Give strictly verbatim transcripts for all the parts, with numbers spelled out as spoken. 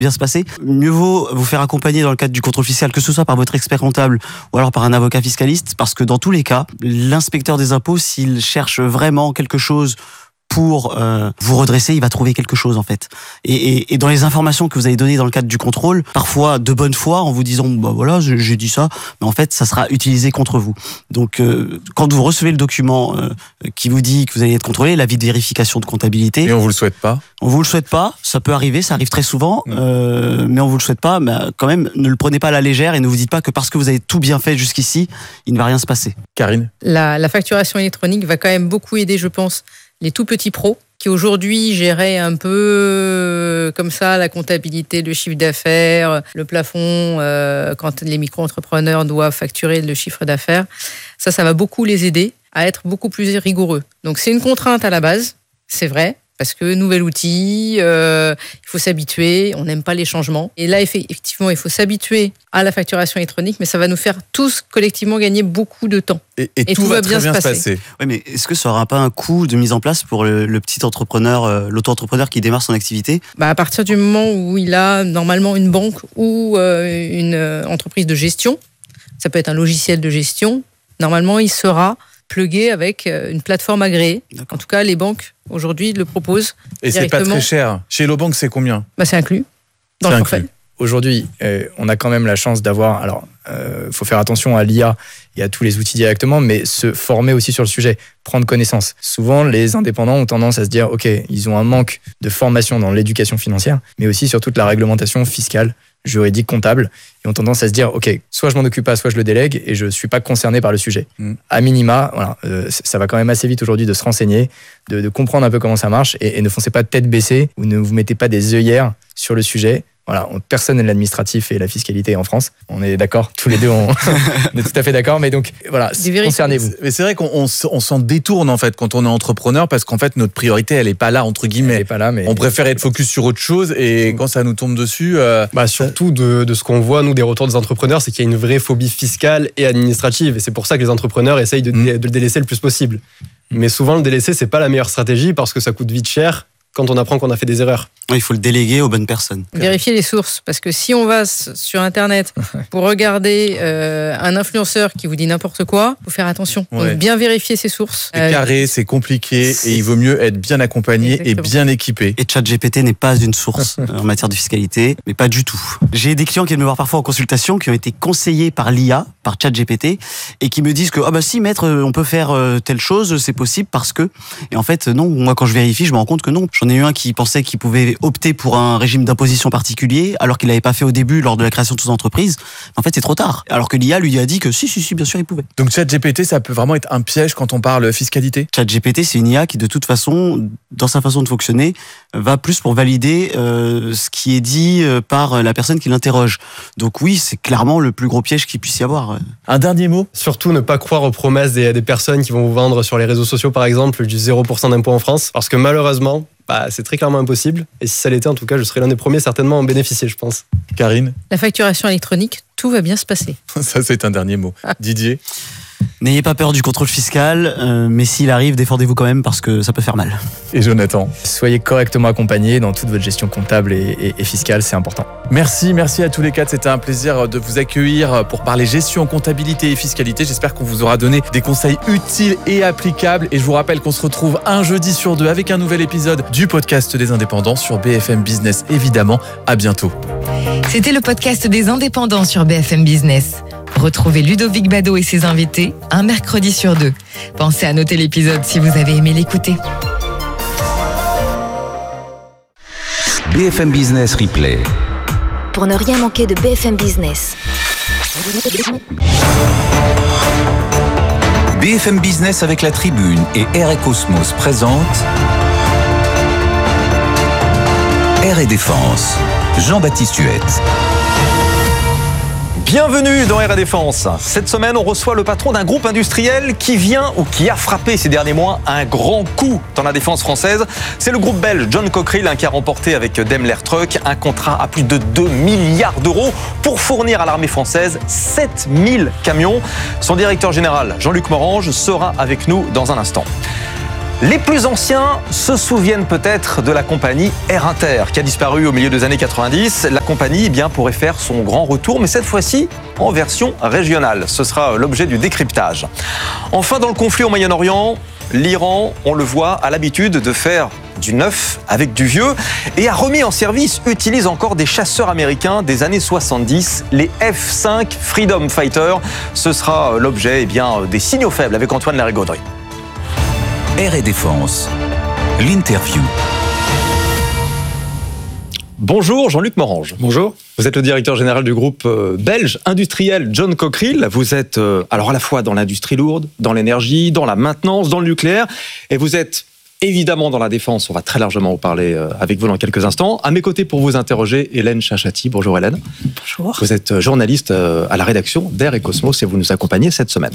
bien se passer. Mieux vaut vous faire accompagner dans le cadre du contrôle fiscal, que ce soit par votre expert comptable ou alors par un avocat fiscaliste, parce que dans tous les cas, l'inspecteur des impôts, s'il cherche vraiment quelque chose pour euh, vous redresser, il va trouver quelque chose en fait. Et, et, et dans les informations que vous avez données dans le cadre du contrôle, parfois de bonne foi, en vous disant bah voilà, j'ai, j'ai dit ça, mais en fait ça sera utilisé contre vous. Donc euh, quand vous recevez le document euh, qui vous dit que vous allez être contrôlé, l'avis de vérification de comptabilité, et on vous le souhaite pas. On vous le souhaite pas, ça peut arriver, ça arrive très souvent, mmh. euh, mais on vous le souhaite pas. Mais quand même, ne le prenez pas à la légère et ne vous dites pas que parce que vous avez tout bien fait jusqu'ici, il ne va rien se passer. Karine, la, la facturation électronique va quand même beaucoup aider, je pense, les tout petits pros qui aujourd'hui géraient un peu comme ça la comptabilité, le chiffre d'affaires, le plafond, euh, quand les micro-entrepreneurs doivent facturer le chiffre d'affaires. Ça, ça va beaucoup les aider à être beaucoup plus rigoureux. Donc c'est une contrainte à la base, c'est vrai, parce que nouvel outil, euh, il faut s'habituer, on n'aime pas les changements. Et là, effectivement, il faut s'habituer à la facturation électronique, mais ça va nous faire tous collectivement gagner beaucoup de temps. Et, et, et tout, tout va, va bien, bien se passer. passer. Oui, mais est-ce que ça n'aura pas un coût de mise en place pour le, le petit entrepreneur, euh, l'auto-entrepreneur qui démarre son activité ? Bah, à partir du moment où il a normalement une banque ou euh, une euh, entreprise de gestion, ça peut être un logiciel de gestion, normalement, il sera plugué avec une plateforme agréée. D'accord. En tout cas, les banques, aujourd'hui, le proposent. Et c'est pas très cher. Chez Hello Bank, c'est combien ? Bah, c'est inclus dans c'est le forfait. Inclus. Aujourd'hui, euh, on a quand même la chance d'avoir... Alors, il euh, faut faire attention à l'I A et à tous les outils directement, mais se former aussi sur le sujet, prendre connaissance. Souvent, les indépendants ont tendance à se dire, OK, ils ont un manque de formation dans l'éducation financière, mais aussi sur toute la réglementation fiscale, juridique, comptable, et ont tendance à se dire, OK, soit je m'en occupe pas, soit je le délègue, et je suis pas concerné par le sujet. Mmh. À minima, voilà, euh, ça va quand même assez vite aujourd'hui de se renseigner, de, de comprendre un peu comment ça marche, et, et ne foncez pas tête baissée, ou ne vous mettez pas des œillères sur le sujet. Voilà, personne n'est l'administratif et la fiscalité en France. On est d'accord, tous les deux, on, on est tout à fait d'accord. Mais donc, voilà, concernez-vous. Mais c'est vrai qu'on on, on s'en détourne, en fait, quand on est entrepreneur, parce qu'en fait, notre priorité, elle n'est pas là, entre guillemets. Elle est pas là, mais... On préfère être focus sur autre chose, et quand ça nous tombe dessus... Euh... Bah, surtout, de, de ce qu'on voit, nous, des retours des entrepreneurs, c'est qu'il y a une vraie phobie fiscale et administrative. Et c'est pour ça que les entrepreneurs essayent de, mmh. de le délaisser le plus possible. Mmh. Mais souvent, le délaisser, c'est pas la meilleure stratégie, parce que ça coûte vite cher quand on apprend qu'on a fait des erreurs. Il faut le déléguer aux bonnes personnes. Vérifier les sources, parce que si on va sur Internet pour regarder euh, un influenceur qui vous dit n'importe quoi, il faut faire attention. Ouais. Donc bien vérifier ses sources. C'est euh, carré, c'est compliqué, c'est... et il vaut mieux être bien accompagné Exactement. Et bien équipé. Et ChatGPT n'est pas une source en matière de fiscalité, mais pas du tout. J'ai des clients qui viennent me voir parfois en consultation, qui ont été conseillés par l'I A, par ChatGPT, et qui me disent que ah bah si maître, on peut faire telle chose, c'est possible parce que. Et en fait non, moi quand je vérifie, je me rends compte que non. J'en ai eu un qui pensait qu'il pouvait opter pour un régime d'imposition particulier, alors qu'il l'avait pas fait au début lors de la création de son entreprise. En fait, c'est trop tard. Alors que l'I A lui a dit que si, si, si, bien sûr, il pouvait. Donc ChatGPT, ça peut vraiment être un piège quand on parle fiscalité ? ChatGPT, c'est une I A qui, de toute façon, dans sa façon de fonctionner, va plus pour valider euh, ce qui est dit par la personne qui l'interroge. Donc oui, c'est clairement le plus gros piège qu'il puisse y avoir. Un dernier mot ? Surtout ne pas croire aux promesses des, des personnes qui vont vous vendre sur les réseaux sociaux, par exemple, du zéro pour cent d'impôt en France, parce que malheureusement, bah, c'est très clairement impossible. Et si ça l'était, en tout cas, je serais l'un des premiers certainement à en bénéficier, je pense. Karine ? La facturation électronique, tout va bien se passer. Ça, c'est un dernier mot. Didier ? N'ayez pas peur du contrôle fiscal, euh, mais s'il arrive, défendez-vous quand même parce que ça peut faire mal. Et Jonathan ? Soyez correctement accompagnés dans toute votre gestion comptable et, et, et fiscale, c'est important. Merci, merci à tous les quatre. C'était un plaisir de vous accueillir pour parler gestion, comptabilité et fiscalité. J'espère qu'on vous aura donné des conseils utiles et applicables. Et je vous rappelle qu'on se retrouve un jeudi sur deux avec un nouvel épisode du podcast des Indépendants sur B F M Business, évidemment. À bientôt. C'était le podcast des Indépendants sur B F M Business. Retrouvez Ludovic Bado et ses invités un mercredi sur deux. Pensez à noter l'épisode si vous avez aimé l'écouter. B F M Business Replay. Pour ne rien manquer de B F M Business. B F M Business avec la Tribune et R et Cosmos présente R et Défense. Jean-Baptiste Huette. Bienvenue dans R et Défense. Cette semaine, on reçoit le patron d'un groupe industriel qui vient ou qui a frappé ces derniers mois un grand coup dans la défense française. C'est le groupe belge John Cockerill qui a remporté avec Daimler Truck un contrat à plus de deux milliards d'euros pour fournir à l'armée française sept mille camions. Son directeur général, Jean-Luc Morange, sera avec nous dans un instant. Les plus anciens se souviennent peut-être de la compagnie Air Inter qui a disparu au milieu des années quatre-vingt-dix. La compagnie eh bien, pourrait faire son grand retour, mais cette fois-ci en version régionale. Ce sera l'objet du décryptage. Enfin, dans le conflit au Moyen-Orient, l'Iran, on le voit, a l'habitude de faire du neuf avec du vieux et a remis en service, utilise encore des chasseurs américains des années soixante-dix, les F cinq Freedom Fighter. Ce sera l'objet eh bien, des signaux faibles avec Antoine Larigauderie. Air et Défense, l'interview. Bonjour Jean-Luc Morange. Bonjour. Vous êtes le directeur général du groupe belge industriel John Cockerill. Vous êtes alors à la fois dans l'industrie lourde, dans l'énergie, dans la maintenance, dans le nucléaire, et vous êtes évidemment dans la défense. On va très largement en parler avec vous dans quelques instants. À mes côtés pour vous interroger, Hélène Chachati. Bonjour Hélène. Bonjour. Vous êtes journaliste à la rédaction d'Air et Cosmos et vous nous accompagnez cette semaine.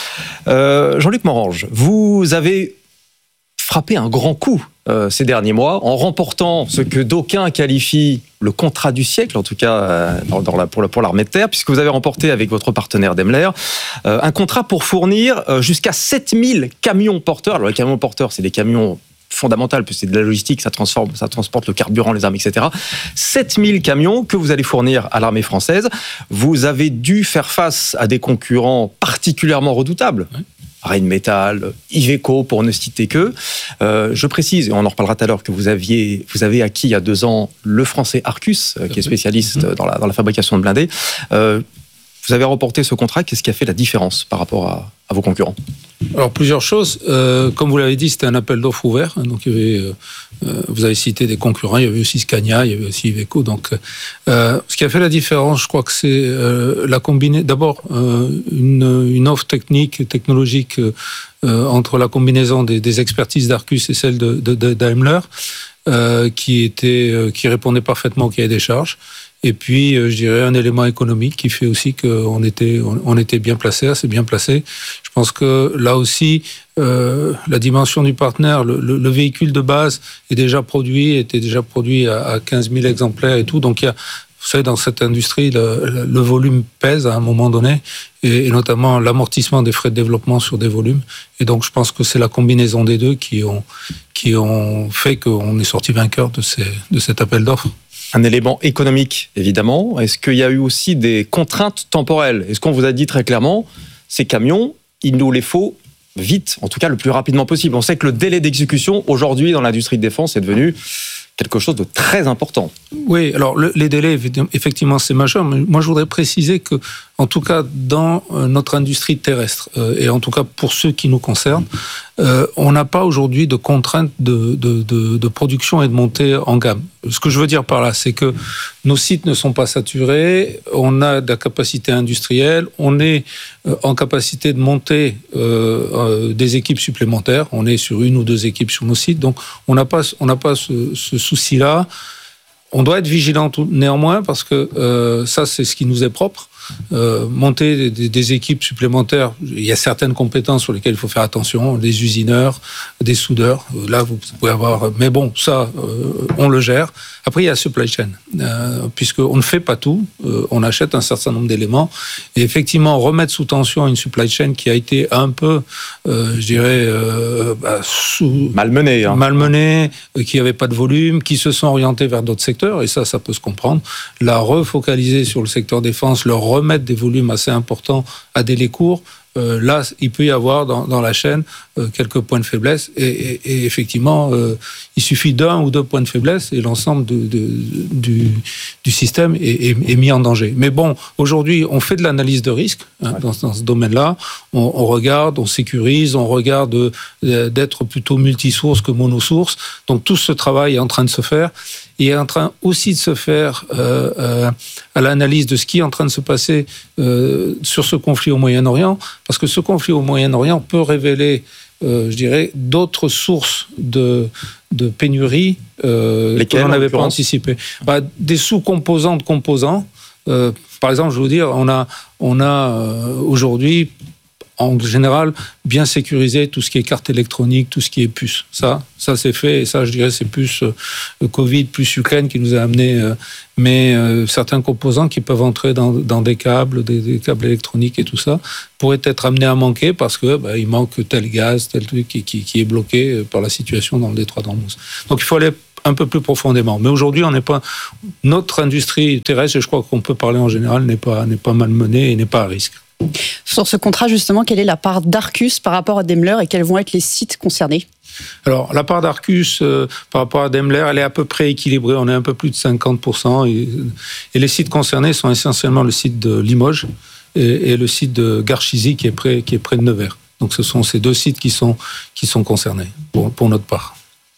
Euh, Jean-Luc Morange, vous avez frappé un grand coup euh, ces derniers mois en remportant ce que d'aucuns qualifient le contrat du siècle, en tout cas euh, dans, dans la, pour, pour l'armée de terre, puisque vous avez remporté avec votre partenaire Daimler euh, un contrat pour fournir euh, jusqu'à sept mille camions porteurs. Alors les camions porteurs, c'est des camions fondamentaux, puisque c'est de la logistique, ça, transforme, ça transporte le carburant, les armes, et cetera. sept mille camions que vous allez fournir à l'armée française. Vous avez dû faire face à des concurrents particulièrement redoutables. Oui. Rheinmetall, Iveco, pour ne citer que. Euh, je précise, et on en reparlera tout à l'heure, que vous, aviez, vous avez acquis il y a deux ans le français Arcus, euh, qui est spécialiste mmh. dans, la, dans la fabrication de blindés. Euh, vous avez remporté ce contrat. Qu'est-ce qui a fait la différence par rapport à, à vos concurrents ? Alors, plusieurs choses. Euh, comme vous l'avez dit, c'était un appel d'offres ouvert. Donc, il y avait, euh, vous avez cité des concurrents. Il y avait aussi Scania, il y avait aussi Iveco. Donc, euh, ce qui a fait la différence, je crois que c'est euh, la combinaison. D'abord, euh, une, une offre technique, technologique euh, entre la combinaison des, des expertises d'Arcus et celle de, de, de Daimler, euh, qui était, euh, qui répondait parfaitement au cahier des charges. Et puis, je dirais, un élément économique qui fait aussi qu'on était, on était bien placé, assez bien placé. Je pense que là aussi, euh, la dimension du partenaire, le, le, le véhicule de base est déjà produit, était déjà produit à, à quinze mille exemplaires et tout. Donc, il y a, vous savez, dans cette industrie, le, le volume pèse à un moment donné, et, et notamment l'amortissement des frais de développement sur des volumes. Et donc, je pense que c'est la combinaison des deux qui ont, qui ont fait qu'on est sorti vainqueur de, ces, de cet appel d'offres. Un élément économique, évidemment. Est-ce qu'il y a eu aussi des contraintes temporelles ? Est-ce qu'on vous a dit très clairement, ces camions, il nous les faut vite, en tout cas le plus rapidement possible ? On sait que le délai d'exécution, aujourd'hui, dans l'industrie de défense, est devenu quelque chose de très important. Oui, alors le, les délais, effectivement, c'est majeur. Mais moi, je voudrais préciser que, en tout cas, dans notre industrie terrestre, euh, et en tout cas pour ceux qui nous concernent, euh, on n'a pas aujourd'hui de contraintes de, de, de, de production et de montée en gamme. Ce que je veux dire par là, c'est que nos sites ne sont pas saturés, on a de la capacité industrielle, on est en capacité de monter euh, euh, des équipes supplémentaires, on est sur une ou deux équipes sur nos sites, donc on n'a pas, on n'a pas ce, ce souci-là. On doit être vigilant tout, néanmoins, parce que euh, ça, c'est ce qui nous est propre. Euh, monter des, des équipes supplémentaires, il y a certaines compétences sur lesquelles il faut faire attention, des usineurs, des soudeurs, là vous pouvez avoir, mais bon, ça euh, on le gère. Après il y a la supply chain, euh, puisqu'on ne fait pas tout, euh, on achète un certain nombre d'éléments, et effectivement remettre sous tension une supply chain qui a été un peu, euh, je dirais, euh, bah, sous, malmenée, hein. malmenée, euh, qui n'avait pas de volume, qui se sont orientés vers d'autres secteurs, et ça, ça peut se comprendre. La refocaliser sur le secteur défense, leur remettre des volumes assez importants à délai court, euh, là, il peut y avoir dans, dans la chaîne euh, quelques points de faiblesse. Et, et, et effectivement, euh, il suffit d'un ou deux points de faiblesse et l'ensemble de, de, du, du système est, est, est mis en danger. Mais bon, aujourd'hui, on fait de l'analyse de risque hein, ouais. dans, dans ce domaine-là. On, on regarde, on sécurise, on regarde euh, d'être plutôt multisource que monosource. Donc tout ce travail est en train de se faire. Il est en train aussi de se faire euh, euh, à l'analyse de ce qui est en train de se passer euh, sur ce conflit au Moyen-Orient, parce que ce conflit au Moyen-Orient peut révéler, euh, je dirais, d'autres sources de, de pénurie euh, que l'on n'avait pas anticipé. Bah, des sous-composants de composants. Euh, par exemple, je veux dire, on a, on a euh, aujourd'hui en général, bien sécuriser tout ce qui est carte électronique, tout ce qui est puce. Ça, ça c'est fait, et ça, je dirais, c'est plus euh, le Covid, plus Ukraine qui nous a amené, euh, mais euh, certains composants qui peuvent entrer dans, dans des câbles, des, des câbles électroniques et tout ça, pourraient être amenés à manquer parce que bah, il manque tel gaz, tel truc qui, qui, qui est bloqué par la situation dans le détroit d'Ormuz. Donc il faut aller un peu plus profondément. Mais aujourd'hui, on n'est pas notre industrie terrestre, et je crois qu'on peut parler en général, n'est pas n'est pas malmenée et n'est pas à risque. Sur ce contrat, justement, quelle est la part d'Arcus par rapport à Daimler et quels vont être les sites concernés ? Alors, la part d'Arcus euh, par rapport à Daimler, elle est à peu près équilibrée. On est un peu plus de cinquante pour cent. Et, et les sites concernés sont essentiellement le site de Limoges et, et le site de Garchizy qui est près, qui est près de Nevers. Donc, ce sont ces deux sites qui sont, qui sont concernés pour, pour notre part.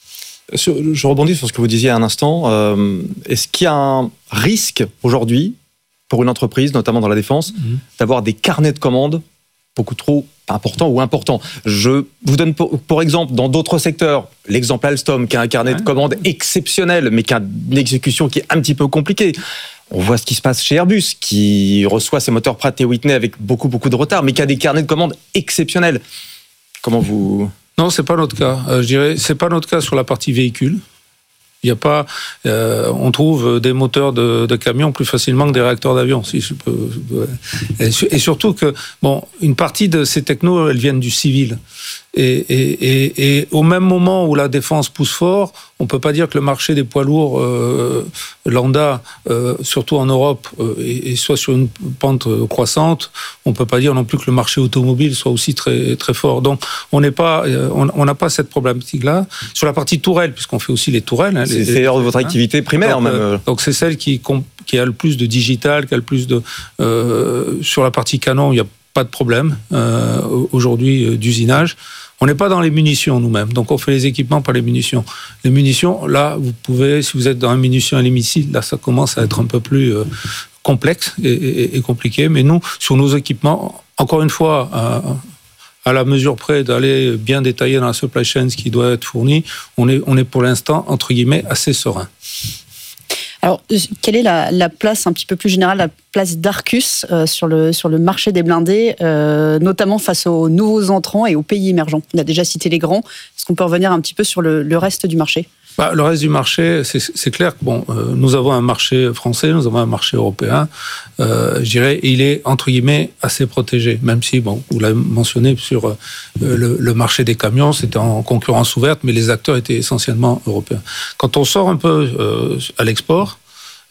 Je rebondis sur ce que vous disiez à un instant. Euh, est-ce qu'il y a un risque aujourd'hui pour une entreprise, notamment dans la défense, mmh. d'avoir des carnets de commandes beaucoup trop importants ou importants? Je vous donne pour, pour exemple, dans d'autres secteurs, l'exemple Alstom, qui a un carnet ouais. de commandes exceptionnel, mais qui a une exécution qui est un petit peu compliquée. On voit ce qui se passe chez Airbus, qui reçoit ses moteurs Pratt et Whitney avec beaucoup, beaucoup de retard, mais qui a des carnets de commandes exceptionnels. Comment vous... Non, c'est pas notre cas. Euh, je dirais, c'est pas notre cas sur la partie véhicule. Il y a pas, euh, on trouve des moteurs de, de camions plus facilement que des réacteurs d'avion, si je peux. Et, et surtout que, bon, une partie de ces technos, elles viennent du civil. Et, et, et, et au même moment où la défense pousse fort, on peut pas dire que le marché des poids lourds euh, lambda, euh, surtout en Europe, euh, et, et soit sur une pente croissante. On peut pas dire non plus que le marché automobile soit aussi très très fort. Donc on n'est pas, on n'a pas cette problématique-là sur la partie tourelle, puisqu'on fait aussi les tourelles. Hein, c'est les, c'est votre hein. activité primaire donc, même. Euh, donc c'est celle qui qui a le plus de digital, qui a le plus de euh, sur la partie canon, il y a pas de problème euh, aujourd'hui euh, d'usinage. On n'est pas dans les munitions nous-mêmes, donc on fait les équipements, pas les munitions. Les munitions, là, vous pouvez, si vous êtes dans les munitions et les missiles, là, ça commence à être un peu plus euh, complexe et, et, et compliqué. Mais nous, sur nos équipements, encore une fois, euh, à la mesure près d'aller bien détailler dans la supply chain ce qui doit être fourni, on est, on est pour l'instant, entre guillemets, assez serein. Alors, quelle est la, la place un petit peu plus générale, la place d'Arcus euh, sur, le, sur le marché des blindés, euh, notamment face aux nouveaux entrants et aux pays émergents? On a déjà cité les grands. Est-ce qu'on peut revenir un petit peu sur le, le reste du marché? Bah, le reste du marché, c'est, c'est clair que bon, euh, nous avons un marché français, nous avons un marché européen. Euh, je dirais, il est entre guillemets assez protégé, même si bon, vous l'avez mentionné sur euh, le, le marché des camions, c'était en concurrence ouverte, mais les acteurs étaient essentiellement européens. Quand on sort un peu euh, à l'export,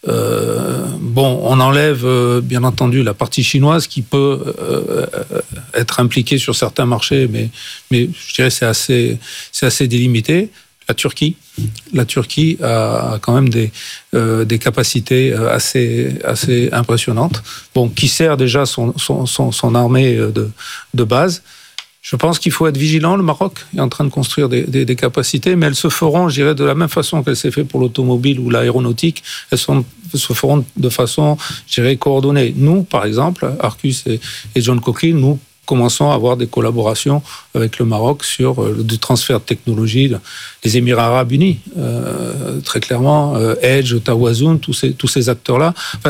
euh, bon, on enlève euh, bien entendu la partie chinoise qui peut euh, être impliquée sur certains marchés, mais mais je dirais c'est assez c'est assez délimité. La Turquie, la Turquie a quand même des euh, des capacités assez assez impressionnantes. Bon, qui sert déjà son son son, son armée de de base. Je pense qu'il faut être vigilant. Le Maroc est en train de construire des, des, des capacités, mais elles se feront, je dirais, de la même façon qu'elles s'est fait pour l'automobile ou l'aéronautique. Elles sont, se feront de façon, je dirais, coordonnée. Nous, par exemple, Arcus et, et John Cockerill, nous commençons à avoir des collaborations avec le Maroc sur euh, du transfert de technologie. Les Émirats Arabes Unis, euh, très clairement, euh, Edge, Tawazun, tous ces, tous ces acteurs-là. Enfin,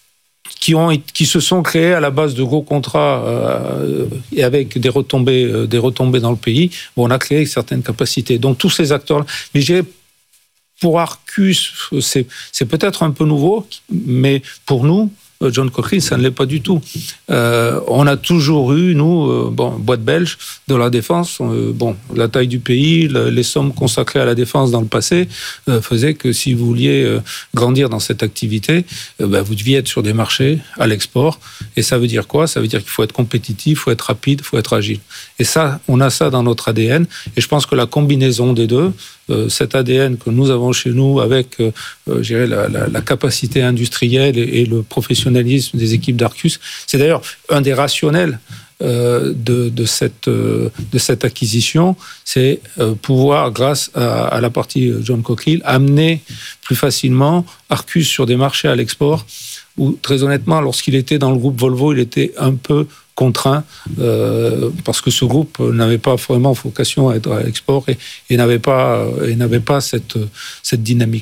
qui ont qui se sont créés à la base de gros contrats euh, et avec des retombées euh, des retombées dans le pays. Bon, on a créé certaines capacités. Donc tous ces acteurs-là. Mais je dirais, pour Arcus, c'est c'est peut-être un peu nouveau, mais pour nous, John Cockerill, ça ne l'est pas du tout. Euh, on a toujours eu, nous, euh, bon, boîte belge de la défense, euh, bon, la taille du pays, le, les sommes consacrées à la défense dans le passé euh, faisaient que si vous vouliez euh, grandir dans cette activité, euh, bah, vous deviez être sur des marchés à l'export. Et ça veut dire quoi? Ça veut dire qu'il faut être compétitif, il faut être rapide, il faut être agile. Et ça, on a ça dans notre A D N. Et je pense que la combinaison des deux, Euh, cet A D N que nous avons chez nous avec euh, euh, je dirais la, la, la capacité industrielle et, et le professionnalisme des équipes d'Arcus, c'est d'ailleurs un des rationnels euh, de, de, cette, euh, de cette acquisition, c'est euh, pouvoir, grâce à, à la partie John Cockerill, amener plus facilement Arcus sur des marchés à l'export où, très honnêtement, lorsqu'il était dans le groupe Volvo, il était un peu contraint euh, parce que ce groupe n'avait pas vraiment vocation à être à l'export et, et n'avait pas et n'avait pas cette cette dynamique là.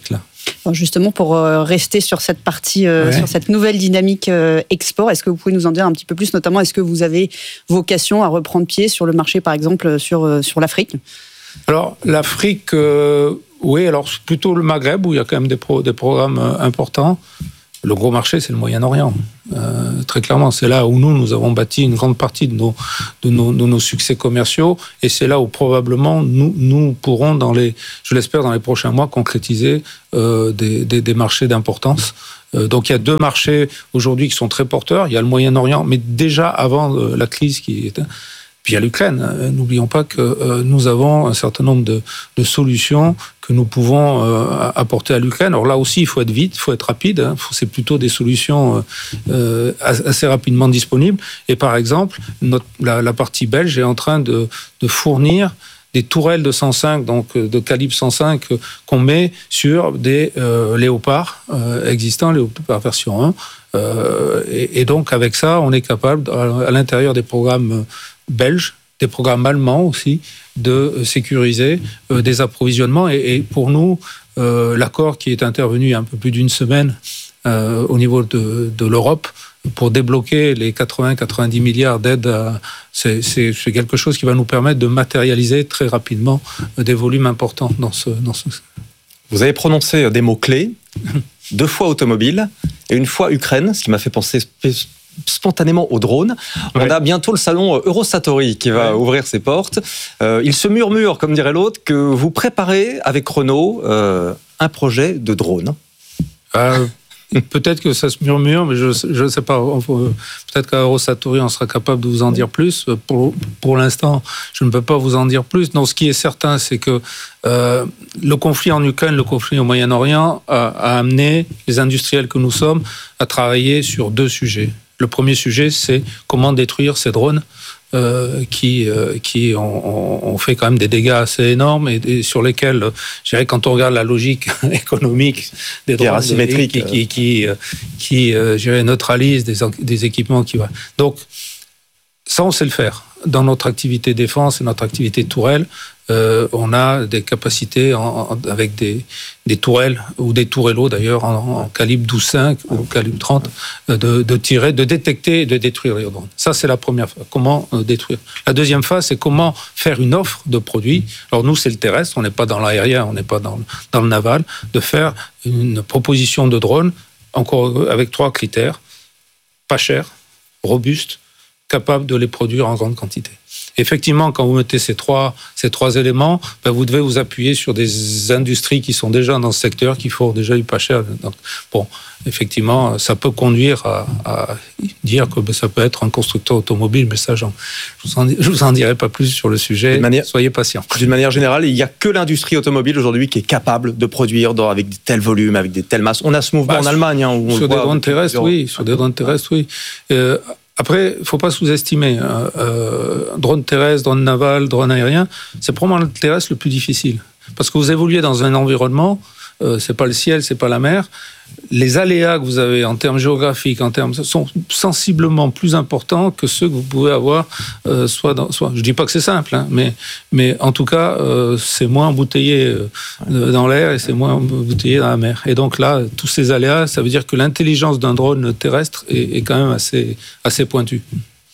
Alors justement, pour euh, rester sur cette partie, euh, ouais. sur cette nouvelle dynamique euh, export, est-ce que vous pouvez nous en dire un petit peu plus, notamment est-ce que vous avez vocation à reprendre pied sur le marché, par exemple, sur, euh, sur l'Afrique ? Alors, l'Afrique, euh, oui, alors plutôt le Maghreb, où il y a quand même des, pro, des programmes euh, importants. Le gros marché, c'est le Moyen-Orient. Euh, très clairement, c'est là où nous, nous avons bâti une grande partie de nos, de nos, de nos succès commerciaux, et c'est là où probablement nous, nous pourrons, dans les, je l'espère, dans les prochains mois, concrétiser euh, des, des, des marchés d'importance. Euh, donc il y a deux marchés aujourd'hui qui sont très porteurs. Il y a le Moyen-Orient, mais déjà avant euh, la crise qui était... Puis il y a l'Ukraine. N'oublions pas que euh, nous avons un certain nombre de, de solutions que nous pouvons euh, apporter à l'Ukraine. Alors là aussi, il faut être vite, il faut être rapide. Hein. C'est plutôt des solutions euh, assez rapidement disponibles. Et par exemple, notre, la, la partie belge est en train de, de fournir des tourelles de cent cinq, donc de calibre cent cinq, qu'on met sur des euh, léopards euh, existants, léopards version un. Euh, et, et donc avec ça, on est capable, à, à l'intérieur des programmes belges, des programmes allemands aussi, de sécuriser euh, des approvisionnements. Et, et pour nous, euh, l'accord qui est intervenu il y a un peu plus d'une semaine euh, au niveau de, de l'Europe pour débloquer les quatre-vingts à quatre-vingt-dix milliards d'aides, à, c'est, c'est, c'est quelque chose qui va nous permettre de matérialiser très rapidement des volumes importants dans ce... Dans ce... Vous avez prononcé des mots-clés, deux fois automobile et une fois Ukraine, ce qui m'a fait penser spontanément aux drones. Ouais. On a bientôt le salon Eurosatori qui va ouais. ouvrir ses portes. Euh, il se murmure, comme dirait l'autre, que vous préparez avec Renault euh, un projet de drone. Euh, peut-être que ça se murmure, mais je ne sais pas. Peut-être qu'à Eurosatori, on sera capable de vous en dire plus. Pour, pour l'instant, je ne peux pas vous en dire plus. Non, ce qui est certain, c'est que euh, le conflit en Ukraine, le conflit au Moyen-Orient a, a amené les industriels que nous sommes à travailler sur deux sujets. Le premier sujet, c'est comment détruire ces drones euh, qui, euh, qui ont, ont fait quand même des dégâts assez énormes et, et sur lesquels, je dirais, quand on regarde la logique économique des drones asymétriques, qui, qui, qui, qui euh, je dirais, neutralisent des, des équipements qui... Donc, ça, on sait le faire. Dans notre activité défense et notre activité tourelle, euh, on a des capacités en, en, avec des, des tourelles, ou des tourellos d'ailleurs, en, en calibre douze cinq ou calibre trente, de, de tirer, de détecter et de détruire les drones. Ça, c'est la première phase. Comment euh, détruire. La deuxième phase, c'est comment faire une offre de produits. Alors nous, c'est le terrestre, on n'est pas dans l'aérien, on n'est pas dans, dans le naval, de faire une proposition de drone, encore avec trois critères: pas cher, robuste, capable de les produire en grande quantité. Effectivement, quand vous mettez ces trois, ces trois éléments, ben vous devez vous appuyer sur des industries qui sont déjà dans ce secteur, qui font déjà du pas cher. Donc, bon, effectivement, ça peut conduire à, à dire que ben, ça peut être un constructeur automobile, mais ça, j'en, je ne vous en dirai pas plus sur le sujet. Manière, Soyez patients. D'une manière générale, il n'y a que l'industrie automobile aujourd'hui qui est capable de produire dans, avec de tels volumes, avec des telles masses. On a ce mouvement bah, en Allemagne. Hein, où on sur, le des voit, terrestres, oui, sur des drones terrestres, oui. Euh, Après, il ne faut pas sous-estimer. Hein. Euh, drone terrestre, drone naval, drone aérien, c'est probablement le terrestre le plus difficile. Parce que vous évoluez dans un environnement, euh, ce n'est pas le ciel, ce n'est pas la mer. Les aléas que vous avez en termes géographiques, en termes, sont sensiblement plus importants que ceux que vous pouvez avoir. Euh, soit, dans, soit, je ne dis pas que c'est simple, hein, mais, mais en tout cas, euh, c'est moins embouteillé euh, dans l'air et c'est moins embouteillé dans la mer. Et donc là, tous ces aléas, ça veut dire que l'intelligence d'un drone terrestre est, est quand même assez, assez pointue.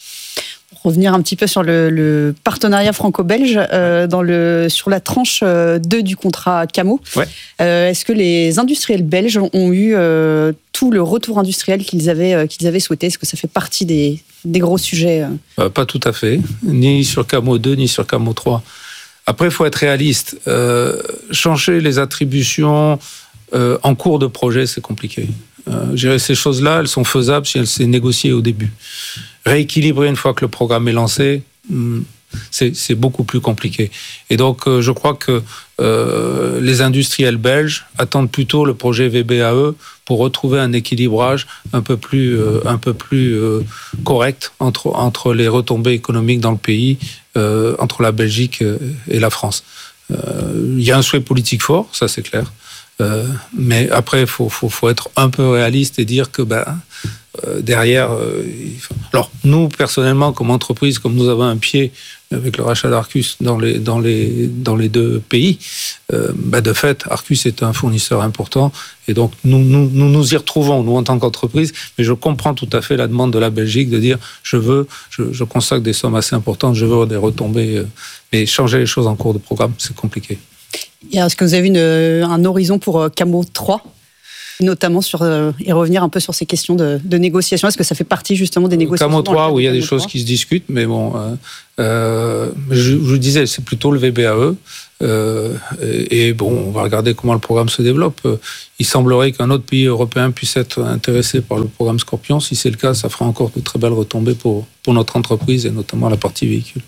Revenir un petit peu sur le, le partenariat franco-belge euh, dans le, sur la tranche deux du contrat Camo. Ouais. Euh, est-ce que les industriels belges ont eu euh, tout le retour industriel qu'ils avaient, euh, qu'ils avaient souhaité? Est-ce que ça fait partie des, des gros sujets euh... Euh, Pas tout à fait, ni sur Camo deux, ni sur Camo trois. Après, il faut être réaliste. Euh, changer les attributions euh, en cours de projet, c'est compliqué. Euh, gérer ces choses-là, elles sont faisables si elles s'est négociées au début. Rééquilibrer une fois que le programme est lancé, c'est, c'est beaucoup plus compliqué. Et donc, euh, je crois que euh, les industriels belges attendent plutôt le projet V B A E pour retrouver un équilibrage un peu plus, euh, un peu plus euh, correct entre, entre les retombées économiques dans le pays, euh, entre la Belgique et la France. Il euh, y a un souhait politique fort, ça c'est clair. Euh, mais après, il faut, faut, faut être un peu réaliste et dire que ben, euh, derrière... Euh, faut... Alors, nous, personnellement, comme entreprise, comme nous avons un pied avec le rachat d'Arcus dans les, dans les, dans les deux pays, euh, bah de fait, Arcus est un fournisseur important et donc nous nous, nous nous y retrouvons, nous en tant qu'entreprise, mais je comprends tout à fait la demande de la Belgique de dire je veux, je, je consacre des sommes assez importantes, je veux des retombées, mais changer les choses en cours de programme, c'est compliqué. Est-ce que vous avez une, un horizon pour Camo trois ? Notamment sur, euh, et revenir un peu sur ces questions de, de négociation. Est-ce que ça fait partie justement des négociations ? Camo trois, oui, il y a des choses qui se discutent, mais bon, euh, euh, je, je vous disais, c'est plutôt le V B A E. Euh, et, et bon, on va regarder comment le programme se développe. Il semblerait qu'un autre pays européen puisse être intéressé par le programme Scorpion. Si c'est le cas, ça fera encore de très belles retombées pour, pour notre entreprise et notamment la partie véhicule.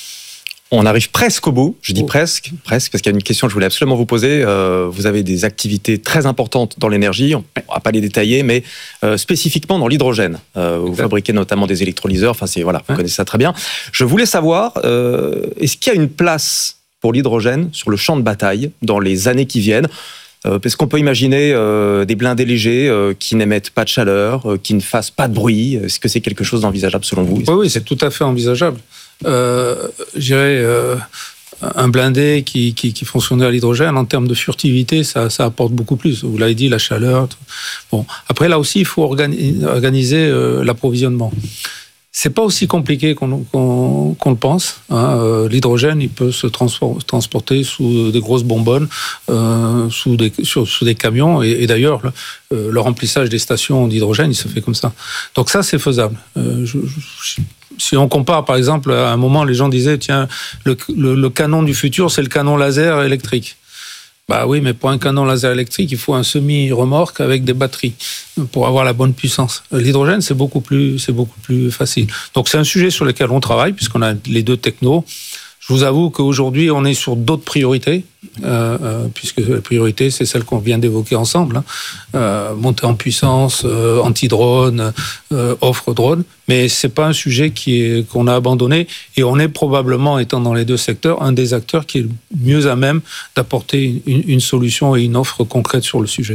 On arrive presque au bout, je dis oh. presque, presque, parce qu'il y a une question que je voulais absolument vous poser. Euh, vous avez des activités très importantes dans l'énergie, on ne va pas les détailler, mais euh, spécifiquement dans l'hydrogène. Euh, vous fabriquez notamment des électrolyseurs, enfin c'est, voilà, vous ouais. connaissez ça très bien. Je voulais savoir, euh, est-ce qu'il y a une place pour l'hydrogène sur le champ de bataille dans les années qui viennent ? Euh, parce qu'on peut imaginer euh, des blindés légers euh, qui n'émettent pas de chaleur, euh, qui ne fassent pas de bruit. Est-ce que c'est quelque chose d'envisageable selon vous ? Oui, oui, c'est tout à fait envisageable. Euh, je dirais, euh, un blindé qui, qui, qui fonctionnait à l'hydrogène, en termes de furtivité, ça, ça apporte beaucoup plus. Vous l'avez dit, la chaleur. Tout. Bon, après, là aussi, il faut organi- organiser euh, l'approvisionnement. C'est pas aussi compliqué qu'on, qu'on, qu'on le pense. Hein. Euh, l'hydrogène, il peut se transpor- transporter sous des grosses bonbonnes, euh, sous, des, sur, sous des camions. Et, et d'ailleurs, le, euh, le remplissage des stations d'hydrogène, il se fait comme ça. Donc ça, c'est faisable. Euh, je, je, si on compare, par exemple, à un moment, les gens disaient, tiens, le, le, le canon du futur, c'est le canon laser électrique. Bah oui, mais pour un canon laser électrique, il faut un semi-remorque avec des batteries pour avoir la bonne puissance. L'hydrogène, c'est beaucoup plus, c'est beaucoup plus facile. Donc c'est un sujet sur lequel on travaille, puisqu'on a les deux technos. Je vous avoue qu'aujourd'hui, on est sur d'autres priorités, euh, euh, puisque la priorité, c'est celle qu'on vient d'évoquer ensemble. Hein. Euh, montée en puissance, euh, anti-drone, euh, offre drone. Mais c'est pas un sujet qui est, qu'on a abandonné. Et on est probablement, étant dans les deux secteurs, un des acteurs qui est le mieux à même d'apporter une, une solution et une offre concrète sur le sujet.